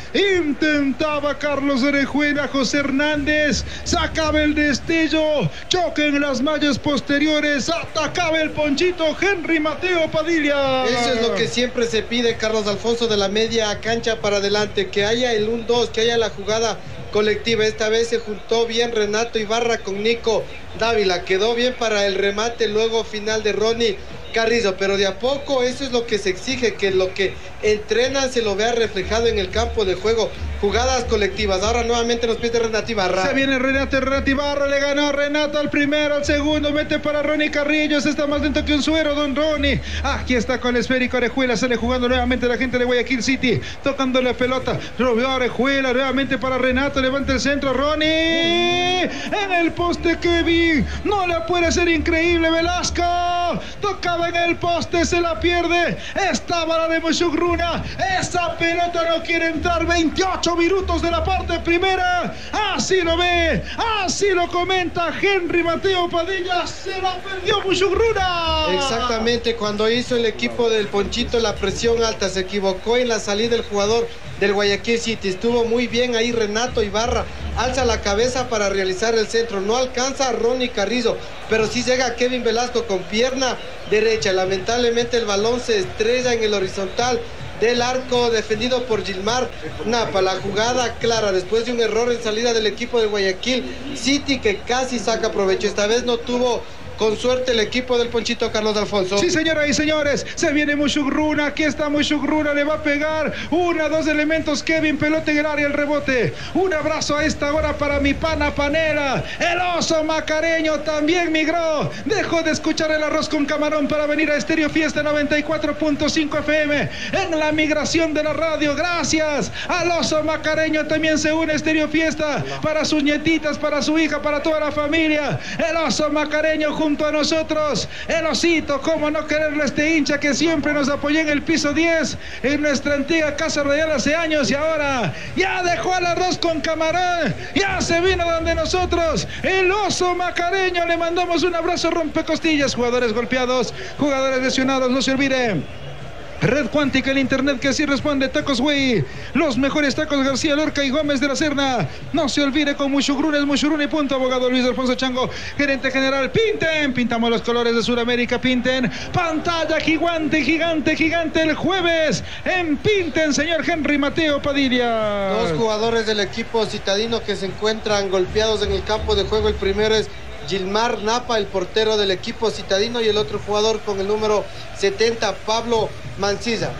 Intentaba Carlos Orejuela, José Hernández, sacaba el destello, choque en las mallas posteriores, atacaba el Ponchito Henry Mateo Padilla. Eso es lo que siempre se pide, Carlos Alfonso, de la media cancha para adelante, que haya el uno dos, que haya la jugada colectiva. Esta vez se juntó bien Renato Ibarra con Nico Dávila, quedó bien para el remate luego final de Ronnie Carrizo, pero de a poco eso es lo que se exige, que lo que entrenan se lo vea reflejado en el campo de juego, jugadas colectivas. Ahora nuevamente nos pide Renato Ibarra. Se viene Renato, Renato Ibarra, le ganó Renato al primero, al segundo, mete para Ronnie Carrillo, se está más lento que un suero, don Ronnie. Aquí está con el esférico Orejuela, sale jugando nuevamente la gente de Guayaquil City, tocando la pelota, lo vio Orejuela, nuevamente para Renato, levanta el centro, Ronnie, en el poste Kevin, no le puede ser increíble, Velasco, tocaba en el poste, se la pierde, estaba la de Mushugruna, esa pelota no quiere entrar, veintiocho minutos de la parte primera, así lo ve, así lo comenta Henry Mateo Padilla, se la perdió Mushugruna. Exactamente, cuando hizo el equipo del Ponchito la presión alta, se equivocó en la salida del jugador del Guayaquil City, estuvo muy bien ahí Renato Ibarra, alza la cabeza para realizar el centro, no alcanza a Ronnie Carrizo, pero sí llega Kevin Velasco con pierna derecha, lamentablemente el balón se estrella en el horizontal del arco defendido por Gilmar Napa. La jugada clara después de un error en salida del equipo de Guayaquil City que casi saca provecho, esta vez no tuvo con suerte el equipo del Ponchito, Carlos Alfonso. Sí, señoras y señores, se viene Mushugruna, aquí está Mushugruna, le va a pegar, una, dos elementos, Kevin, pelota en el área, el rebote, un abrazo a esta hora para mi pana Panera, el oso macareño también migró, dejó de escuchar el arroz con camarón para venir a Estéreo Fiesta noventa y cuatro punto cinco F M, en la migración de la radio, gracias al oso macareño, también se une a Estéreo Fiesta, para sus nietitas, para su hija, para toda la familia, el oso macareño junto a nosotros, el osito, cómo no quererle a este hincha que siempre nos apoyó en el piso diez, en nuestra antigua casa radial hace años, y ahora ya dejó el arroz con camarón, ya se vino donde nosotros, el oso macareño, le mandamos un abrazo rompecostillas, jugadores golpeados, jugadores lesionados, no se olviden. Red Cuántica, el internet que sí responde. Tacos Güey, los mejores tacos García Lorca y Gómez de la Serna. No se olvide con Mushugruna, es Mushugruna y punto. Abogado Luis Alfonso Chango, gerente general. Pinten, pintamos los colores de Sudamérica. Pinten, pantalla gigante, gigante, gigante el jueves en Pinten, señor Henry Mateo Padilla. Dos jugadores del equipo citadino que se encuentran golpeados en el campo de juego. El primero es Gilmar Napa, el portero del equipo citadino, y el otro jugador con el número setenta, Pablo Mancilla.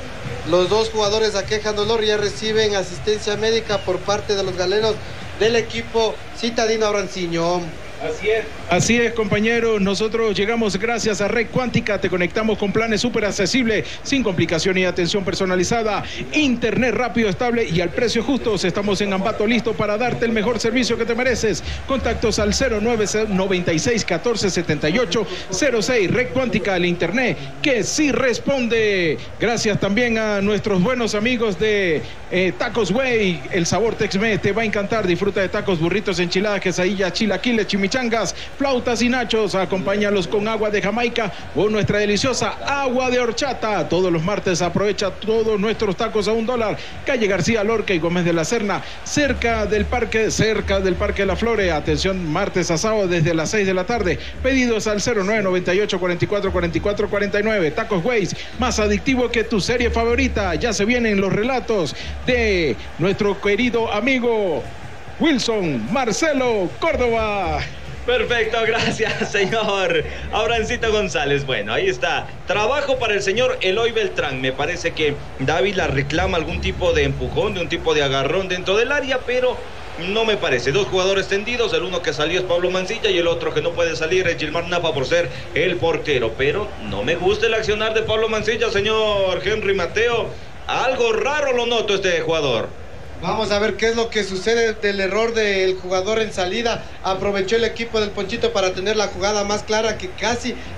Los dos jugadores aquejan dolor y ya reciben asistencia médica por parte de los galenos del equipo citadino Abranciño. Así es. Así es, compañeros. Nosotros llegamos gracias a Red Cuántica. Te conectamos con planes súper accesibles, sin complicación y atención personalizada. Internet rápido, estable y al precio justo. Estamos en Ambato, listo para darte el mejor servicio que te mereces. Contactos al cero nueve noventa y seis catorce setenta y ocho cero seis. Red Cuántica, el internet que sí responde. Gracias también a nuestros buenos amigos de eh, Tacos Güey. El sabor Tex-Mex te va a encantar. Disfruta de tacos, burritos, enchiladas, quesadillas, chilaquiles, chimichangas, flautas y nachos. Acompáñalos con agua de Jamaica o nuestra deliciosa agua de horchata. Todos los martes aprovecha todos nuestros tacos a un dólar. Calle García Lorca y Gómez de la Serna, cerca del parque, cerca del Parque de la Flore. Atención, martes a sábado desde las seis de la tarde. Pedidos al cero nueve noventa y ocho cuarenta y cuatro cuarenta y cuatro cuarenta y nueve. Tacos Güey, más adictivo que tu serie favorita. Ya se vienen los relatos de nuestro querido amigo Wilson Marcelo Córdoba. Perfecto, gracias, señor Abrancito González. Bueno, ahí está. Trabajo para el señor Eloy Beltrán. Me parece que Dávila reclama algún tipo de empujón, de un tipo de agarrón dentro del área, pero no me parece. Dos jugadores tendidos, el uno que salió es Pablo Mancilla y el otro que no puede salir es Gilmar Napa por ser el portero. Pero no me gusta el accionar de Pablo Mancilla, señor Henry Mateo. Algo raro lo noto este jugador. Vamos a ver qué es lo que sucede del error del jugador en salida. Aprovechó el equipo del Ponchito para tener la jugada más clara, que casi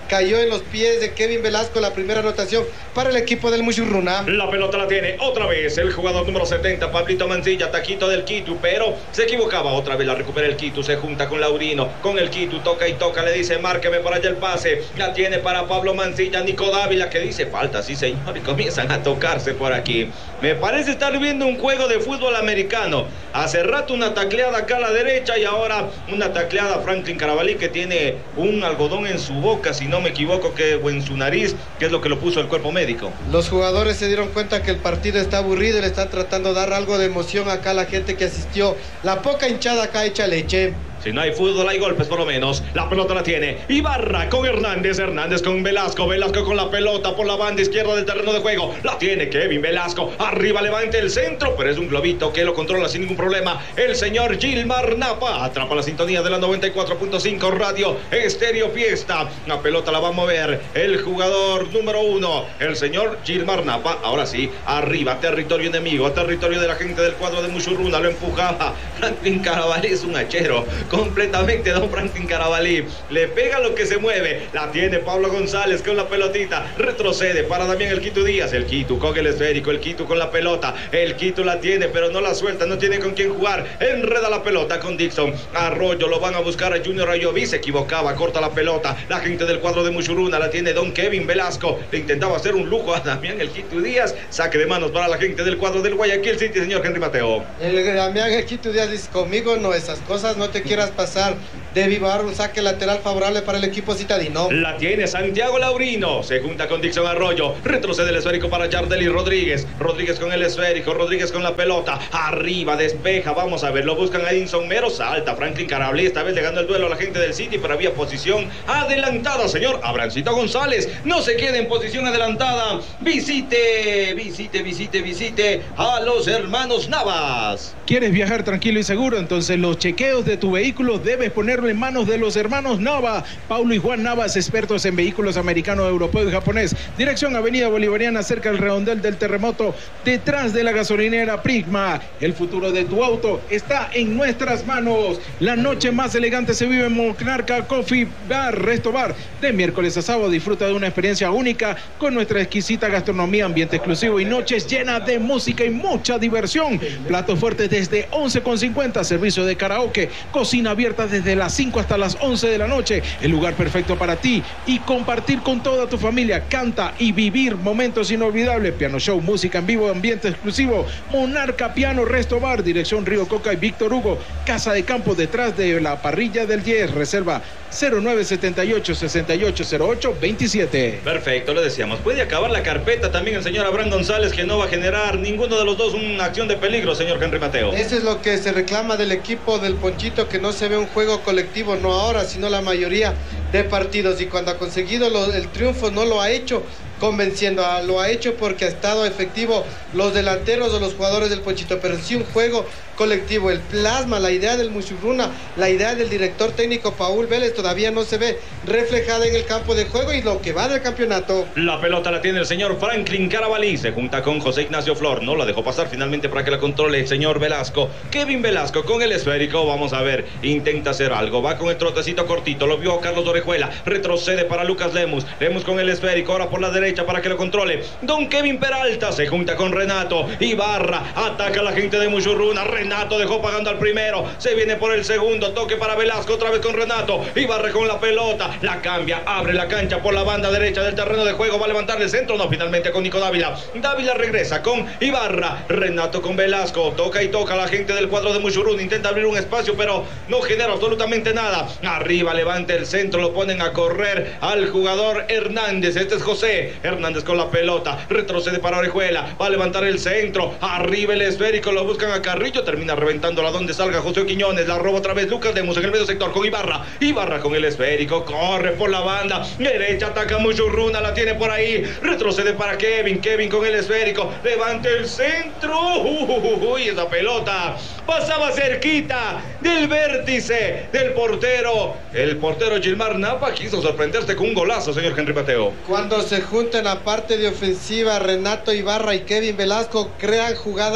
cayó en los pies de Kevin Velasco, la primera anotación para el equipo del Mushurruna. La pelota la tiene otra vez el jugador número setenta, Pablito Mancilla, taquito del Quito, pero se equivocaba, otra vez la recupera el Quito, se junta con Laurino, con el Quito, toca y toca, le dice márqueme por allá el pase, la tiene para Pablo Mancilla, Nico Dávila que dice falta, sí señor, y comienzan a tocarse por aquí. Me parece estar viendo un juego de fútbol americano, hace rato una tacleada acá a la derecha y ahora una tacleada a Franklin Carabalí que tiene un algodón en su boca, si no me equivoco, que, o en su nariz, que es lo que lo puso el cuerpo médico. Los jugadores se dieron cuenta que el partido está aburrido y le están tratando de dar algo de emoción acá a la gente que asistió. La poca hinchada acá hecha leche. Si no hay fútbol, hay golpes por lo menos. La pelota la tiene Ibarra con Hernández. Hernández con Velasco. Velasco con la pelota por la banda izquierda del terreno de juego. La tiene Kevin Velasco. Arriba levante el centro, pero es un globito que lo controla sin ningún problema. El señor Gilmar Napa. Atrapa la sintonía de la noventa y cuatro punto cinco Radio Estéreo Fiesta. La pelota la va a mover el jugador número uno, el señor Gilmar Napa. Ahora sí, arriba, territorio enemigo, territorio de la gente del cuadro de Mushurruna. Lo empujaba Franklin Carabalí, es un hachero completamente don Franklin Carabalí, le pega lo que se mueve, la tiene Pablo González con la pelotita, retrocede para Damián el Quito Díaz, el Quito con el esférico, el Quito con la pelota, el Quito la tiene pero no la suelta, no tiene con quién jugar, enreda la pelota con Dixon, Arroyo, lo van a buscar a Junior Ayoví, se equivocaba, corta la pelota, la gente del cuadro de Mushurruna la tiene don Kevin Velasco, le intentaba hacer un lujo a Damián el Quito Díaz, saque de manos para la gente del cuadro del Guayaquil City, señor Henry Mateo. El Damián el Quito Díaz dice, conmigo no, esas cosas no te quieras pasar, de Vivar, un saque lateral favorable para el equipo citadino. La tiene Santiago Laurino, se junta con Dixon Arroyo, retrocede el esférico para Yardeli Rodríguez, Rodríguez con el esférico, Rodríguez con la pelota, arriba, despeja, vamos a ver, lo buscan a Edinson Mero, salta Franklin Carabalí, esta vez le ganó el duelo a la gente del City, pero había posición adelantada, señor Abrancito González, no se quede en posición adelantada, visite, visite, visite, visite a los hermanos Navas. ¿Quieres viajar tranquilo y seguro? Entonces los chequeos de tu vehículo debes ponerlo en manos de los hermanos Nava. Paulo y Juan Navas, expertos en vehículos americano, europeo y japonés. Dirección Avenida Bolivariana, cerca del redondel del terremoto, detrás de la gasolinera Prisma. El futuro de tu auto está en nuestras manos. La noche más elegante se vive en Monarca Coffee Bar, Resto Bar. De miércoles a sábado disfruta de una experiencia única con nuestra exquisita gastronomía, ambiente exclusivo y noches llenas de música y mucha diversión. Platos fuertes desde once con cincuenta, servicio de karaoke, cocina abierta desde las cinco hasta las once de la noche. El lugar perfecto para ti y compartir con toda tu familia. Canta y vivir momentos inolvidables. Piano show, música en vivo, ambiente exclusivo. Monarca Piano Resto Bar, dirección Río Coca y Víctor Hugo. Casa de campo detrás de la parrilla del diez. Reserva cero nueve setenta y ocho, sesenta y ocho cero ocho veintisiete. Perfecto, lo decíamos. Puede acabar la carpeta también el señor Abraham González, que no va a generar ninguno de los dos una acción de peligro, señor Henry Mateo. Eso es lo que se reclama del equipo del Ponchito, que no se ve un juego colectivo, no ahora, sino la mayoría de partidos. Y cuando ha conseguido lo, el triunfo, no lo ha hecho convenciendo, lo ha hecho porque ha estado efectivo los delanteros o los jugadores del Ponchito, pero sí un juego colectivo. El plasma, la idea del Mushurruna, la idea del director técnico Paul Vélez todavía no se ve reflejada en el campo de juego y lo que va del campeonato. La pelota la tiene el señor Franklin Carabalí, se junta con José Ignacio Flor, no la dejó pasar finalmente para que la controle el señor Velasco. Kevin Velasco con el esférico, vamos a ver, intenta hacer algo, va con el trotecito cortito, lo vio Carlos Orejuela, retrocede para Lucas Lemus, Lemus con el esférico, ahora por la derecha para que lo controle don Kevin Peralta, se junta con Renato Ibarra, ataca a la gente de Mushurruna, Renato dejó pagando al primero, se viene por el segundo, toque para Velasco, otra vez con Renato, Ibarra con la pelota, la cambia, abre la cancha por la banda derecha del terreno de juego, va a levantar el centro, no, finalmente con Nico Dávila, Dávila regresa con Ibarra, Renato con Velasco, toca y toca a la gente del cuadro de Mushurruna, intenta abrir un espacio, pero no genera absolutamente nada, arriba levanta el centro, lo ponen a correr al jugador Hernández, este es José Hernández con la pelota, retrocede para Orejuela, va a levantar el centro, arriba el esférico, lo buscan a Carrillo, termina reventándola donde salga José Quiñones, la roba otra vez Lucas Lemus en el medio sector con Ibarra, Ibarra con el esférico, corre por la banda derecha, ataca Mushurruna, la tiene por ahí, retrocede para Kevin, Kevin con el esférico, levanta el centro, uy, esa pelota pasaba cerquita del vértice del portero, el portero Gilmar Napa quiso sorprenderse con un golazo, señor Henry Mateo. Cuando se juntan la parte de ofensiva, Renato Ibarra y Kevin Velasco crean jugadas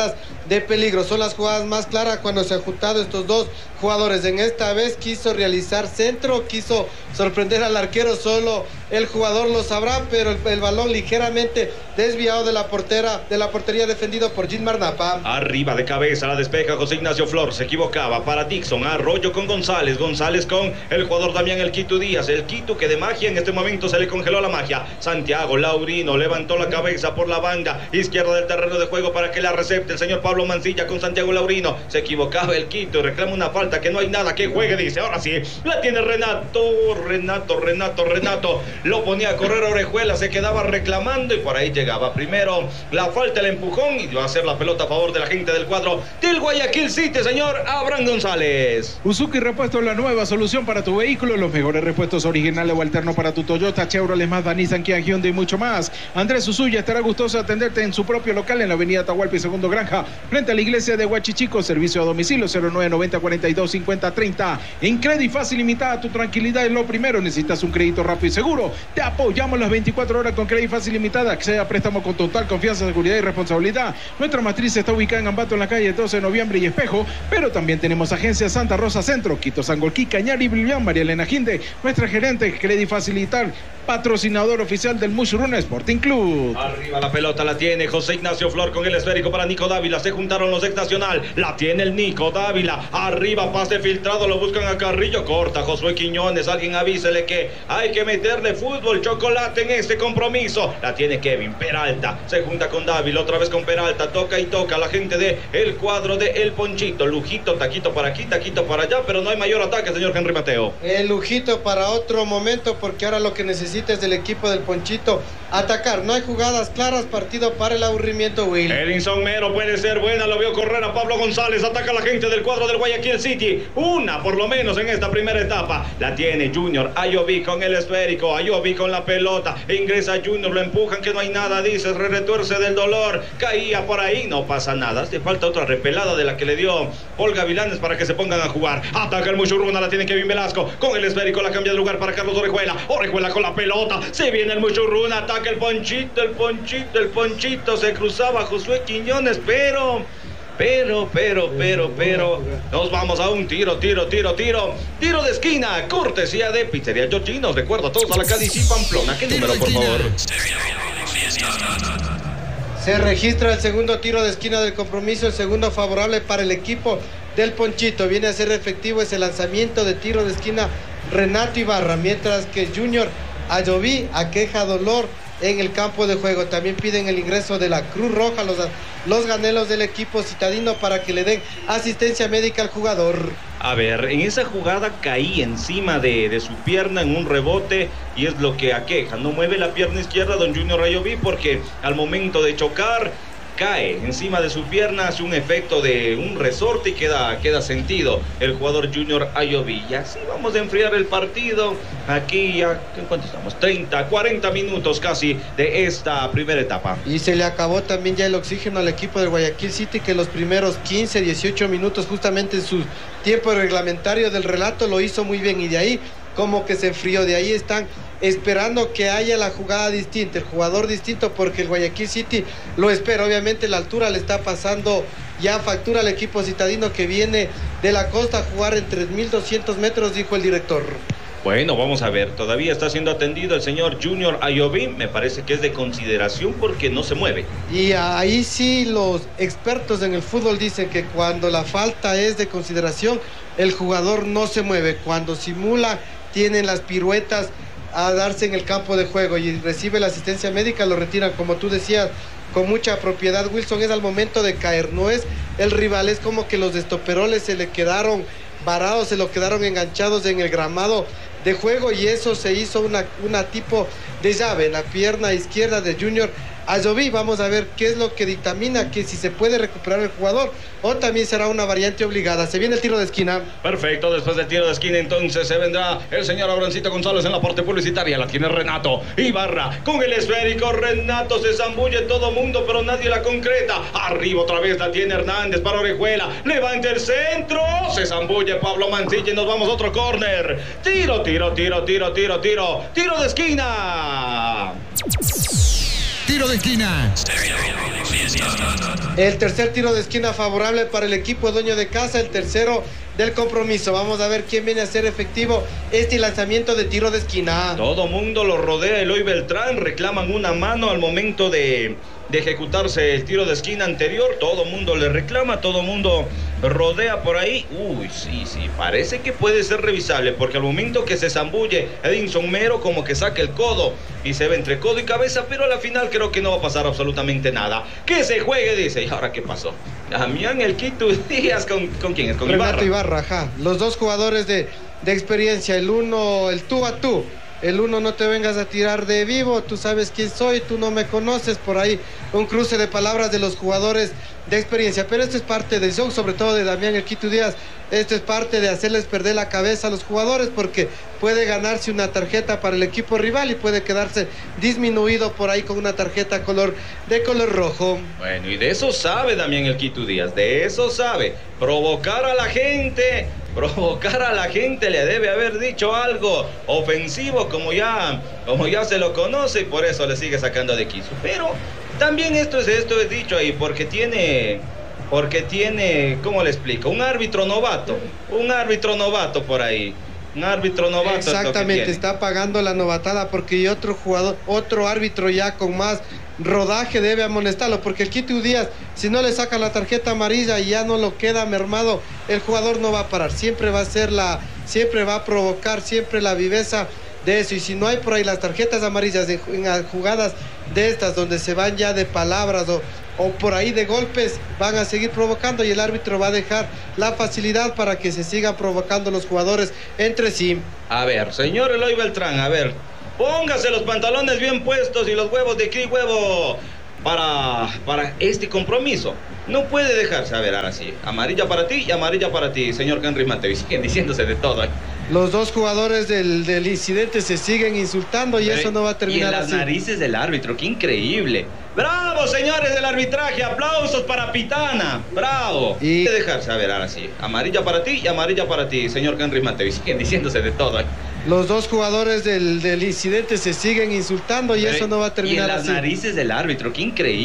de peligro. Son las jugadas más claras cuando se han juntado estos dos jugadores. En esta vez quiso realizar centro, quiso sorprender al arquero, solo el jugador lo sabrá, pero el, el balón ligeramente desviado de la portera, de la portería, defendido por Gilmar Napa. Arriba de cabeza la despeja José Ignacio Flor, se equivocaba para Dixon, Arroyo con González, González con el jugador Damián El Quito Díaz, El Quito que de magia en este momento se le congeló la magia. Santiago Laurino levantó la cabeza por la banda izquierda del terreno de juego para que la recepte el señor Pablo Mancilla con Santiago Laurino. Se equivocaba El Quito y reclama una falta, que no hay nada que juegue, dice. Ahora sí, la tiene Renato, Renato, Renato, Renato. Lo ponía a correr Orejuela, se quedaba reclamando y por ahí llegaba primero la falta, el empujón, y va a hacer la pelota a favor de la gente del cuadro del Guayaquil City, señor Abraham González. Uzuki Repuestos, la nueva solución para tu vehículo, los mejores repuestos originales o alternos para tu Toyota, Chevrolet, Mazda, Nissan, Kia, Hyundai y mucho más. Andrés Usuya estará gustoso de atenderte en su propio local en la avenida Atahualpa y Segundo Granja, frente a la iglesia de Huachichico. Servicio a domicilio cero nueve noventa cuarenta y dos cincuenta treinta. En Credit Fácil Limitada, tu tranquilidad es lo primero. Necesitas un crédito rápido y seguro. Te apoyamos las veinticuatro horas con Credit Fácil Limitada, que sea préstamo con total confianza, seguridad y responsabilidad. Nuestra matriz está ubicada en Ambato, en la calle doce de noviembre y Espejo, pero también tenemos agencias Santa Rosa Centro, Quito, Sangolquí, Cañari, Bilián, María Elena Ginde. Nuestra gerente Credit Facilitar, patrocinador oficial del Mushuruna Sporting Club. Arriba la pelota la tiene José Ignacio Flor con el esférico para Nico Dávila. Se juntaron los ex Nacional. La tiene el Nico Dávila. Arriba, pase filtrado. Lo buscan a Carrillo. Corta Josué Quiñones. Alguien avísele que hay que meterle fútbol, chocolate en este compromiso. La tiene Kevin Peralta. Se junta con Dávila. Otra vez con Peralta. Toca y toca la gente de el cuadro de El Ponchito. Lujito, taquito para aquí, taquito para allá. Pero no hay mayor ataque, señor Henry Mateo. El Lujito para otro momento, porque ahora lo que necesita es del equipo del Ponchito atacar. No hay jugadas claras, partido para el aburrimiento, Will. Edinson Mero puede ser buena, lo vio correr a Pablo González, ataca a la gente del cuadro del Guayaquil City, una por lo menos en esta primera etapa, la tiene Junior, Ayoví con el esférico, Ayoví con la pelota, ingresa Junior, lo empujan, que no hay nada, dice, retuerce del dolor, caía por ahí, no pasa nada, hace falta otra repelada de la que le dio Paul Gavilanes para que se pongan a jugar, ataca el Muchurruna, la tiene Kevin Velasco, con el esférico la cambia de lugar para Carlos Orejuela, Orejuela con la pelota, se viene el Muchurruna, ataca el Ponchito, el Ponchito, el Ponchito, se cruzaba Josué Quiñones, pero, pero, pero, pero, pero, nos vamos a un tiro, tiro, tiro, tiro, tiro de esquina, cortesía de Pizzería Georginos, recuerda a todos a la Cádiz y Pamplona, ¿qué número, por favor? Se registra el segundo tiro de esquina del compromiso, el segundo favorable para el equipo del Ponchito. Viene a ser efectivo ese lanzamiento de tiro de esquina Renato Ibarra, mientras que Junior Ayoví aqueja dolor en el campo de juego. También piden el ingreso de la Cruz Roja, los, los ganelos del equipo citadino, para que le den asistencia médica al jugador. A ver, en esa jugada caí encima de, de su pierna en un rebote y es lo que aqueja. No mueve la pierna izquierda don Junior Ayoví porque al momento de chocar cae encima de su pierna, hace un efecto de un resorte y queda, queda sentido el jugador Junior Ayoví. Y así vamos a enfriar el partido. Aquí ya, ¿en cuánto estamos? treinta, cuarenta minutos casi de esta primera etapa. Y se le acabó también ya el oxígeno al equipo del Guayaquil City, que los primeros quince, dieciocho minutos, justamente en su tiempo reglamentario del relato, lo hizo muy bien. Y de ahí como que se enfrió. De ahí están esperando que haya la jugada distinta, el jugador distinto, porque el Guayaquil City lo espera. Obviamente la altura le está pasando ya factura al equipo citadino, que viene de la costa a jugar en tres mil doscientos metros, dijo el director. Bueno, vamos a ver, todavía está siendo atendido el señor Junior Ayoví, me parece que es de consideración porque no se mueve. Y ahí sí los expertos en el fútbol dicen que cuando la falta es de consideración, el jugador no se mueve. Cuando simula, tienen las piruetas a darse en el campo de juego y recibe la asistencia médica, lo retiran, como tú decías, con mucha propiedad, Wilson. Es al momento de caer, no es el rival, es como que los estoperoles se le quedaron varados, se lo quedaron enganchados en el gramado de juego, y eso se hizo una, una tipo de llave en la pierna izquierda de Junior Ayoví. Vamos a ver qué es lo que dictamina, que si se puede recuperar el jugador o también será una variante obligada. Se viene el tiro de esquina. Perfecto, después del tiro de esquina entonces se vendrá el señor Abrancito González en la parte publicitaria. La tiene Renato Ibarra con el esférico. Renato se zambulle todo mundo, pero nadie la concreta. Arriba otra vez la tiene Hernández para Orejuela. Levanta el centro. Se zambulle Pablo Mancilla y nos vamos a otro córner. Tiro, tiro, tiro, tiro, tiro, tiro. Tiro de esquina. Tiro de esquina. El tercer tiro de esquina favorable para el equipo dueño de casa, el tercero del compromiso. Vamos a ver quién viene a hacer efectivo este lanzamiento de tiro de esquina. Todo mundo lo rodea Eloy Beltrán, reclaman una mano al momento de, de ejecutarse el tiro de esquina anterior. Todo mundo le reclama, todo mundo rodea por ahí. Uy, sí, sí, parece que puede ser revisable, porque al momento que se zambulle Edinson Mero, como que saca el codo y se ve entre codo y cabeza, pero a la final creo que no va a pasar absolutamente nada. Que se juegue, dice. ¿Y ahora qué pasó? Damián El Quito Díaz, ¿con, con quién es? Con Renato Ibarra. Ibarra, ajá. Los dos jugadores de, de experiencia, el uno, el tú a tú. El uno, no te vengas a tirar de vivo, tú sabes quién soy, tú no me conoces, por ahí un cruce de palabras de los jugadores de experiencia, pero esto es parte del show, sobre todo de Damián El Quito Díaz. Esto es parte de hacerles perder la cabeza a los jugadores, porque puede ganarse una tarjeta para el equipo rival y puede quedarse disminuido por ahí con una tarjeta color de color rojo. Bueno, y de eso sabe Damián El Quito Díaz, de eso sabe. Provocar a la gente, provocar a la gente, le debe haber dicho algo ofensivo, como ya, como ya se lo conoce, y por eso le sigue sacando de quicio. Pero también esto es, esto es dicho ahí, porque tiene... Porque tiene, ¿cómo le explico? Un árbitro novato, un árbitro novato por ahí, un árbitro novato. Exactamente, está pagando la novatada, porque otro jugador, otro árbitro ya con más rodaje debe amonestarlo, porque el Quito Díaz, si no le saca la tarjeta amarilla y ya no lo queda mermado, el jugador no va a parar, siempre va a ser la, siempre va a provocar siempre la viveza de eso, y si no hay por ahí las tarjetas amarillas en, en jugadas de estas donde se van ya de palabras o o por ahí de golpes, van a seguir provocando y el árbitro va a dejar la facilidad para que se sigan provocando los jugadores entre sí. A ver, señor Eloy Beltrán, a ver, póngase los pantalones bien puestos y los huevos de aquí, huevo, para, para este compromiso. No puede dejarse, a ver, ahora sí, amarilla para ti y amarilla para ti, señor Henry Mateo, y siguen diciéndose de todo. ¿eh? Los dos jugadores del, del incidente se siguen insultando y Pero, eso no va a terminar así. Y en las así. narices del árbitro, qué increíble. ¡Bravo, señores del arbitraje! ¡Aplausos para Pitana! ¡Bravo! Y de dejarse, a ver, ahora sí, amarilla para ti y amarilla para ti, señor Henry Mateo, y siguen diciéndose de todo. ¿eh? Los dos jugadores del, del incidente se siguen insultando y Pero, eso no va a terminar así. Y en las así. narices del árbitro, qué increíble.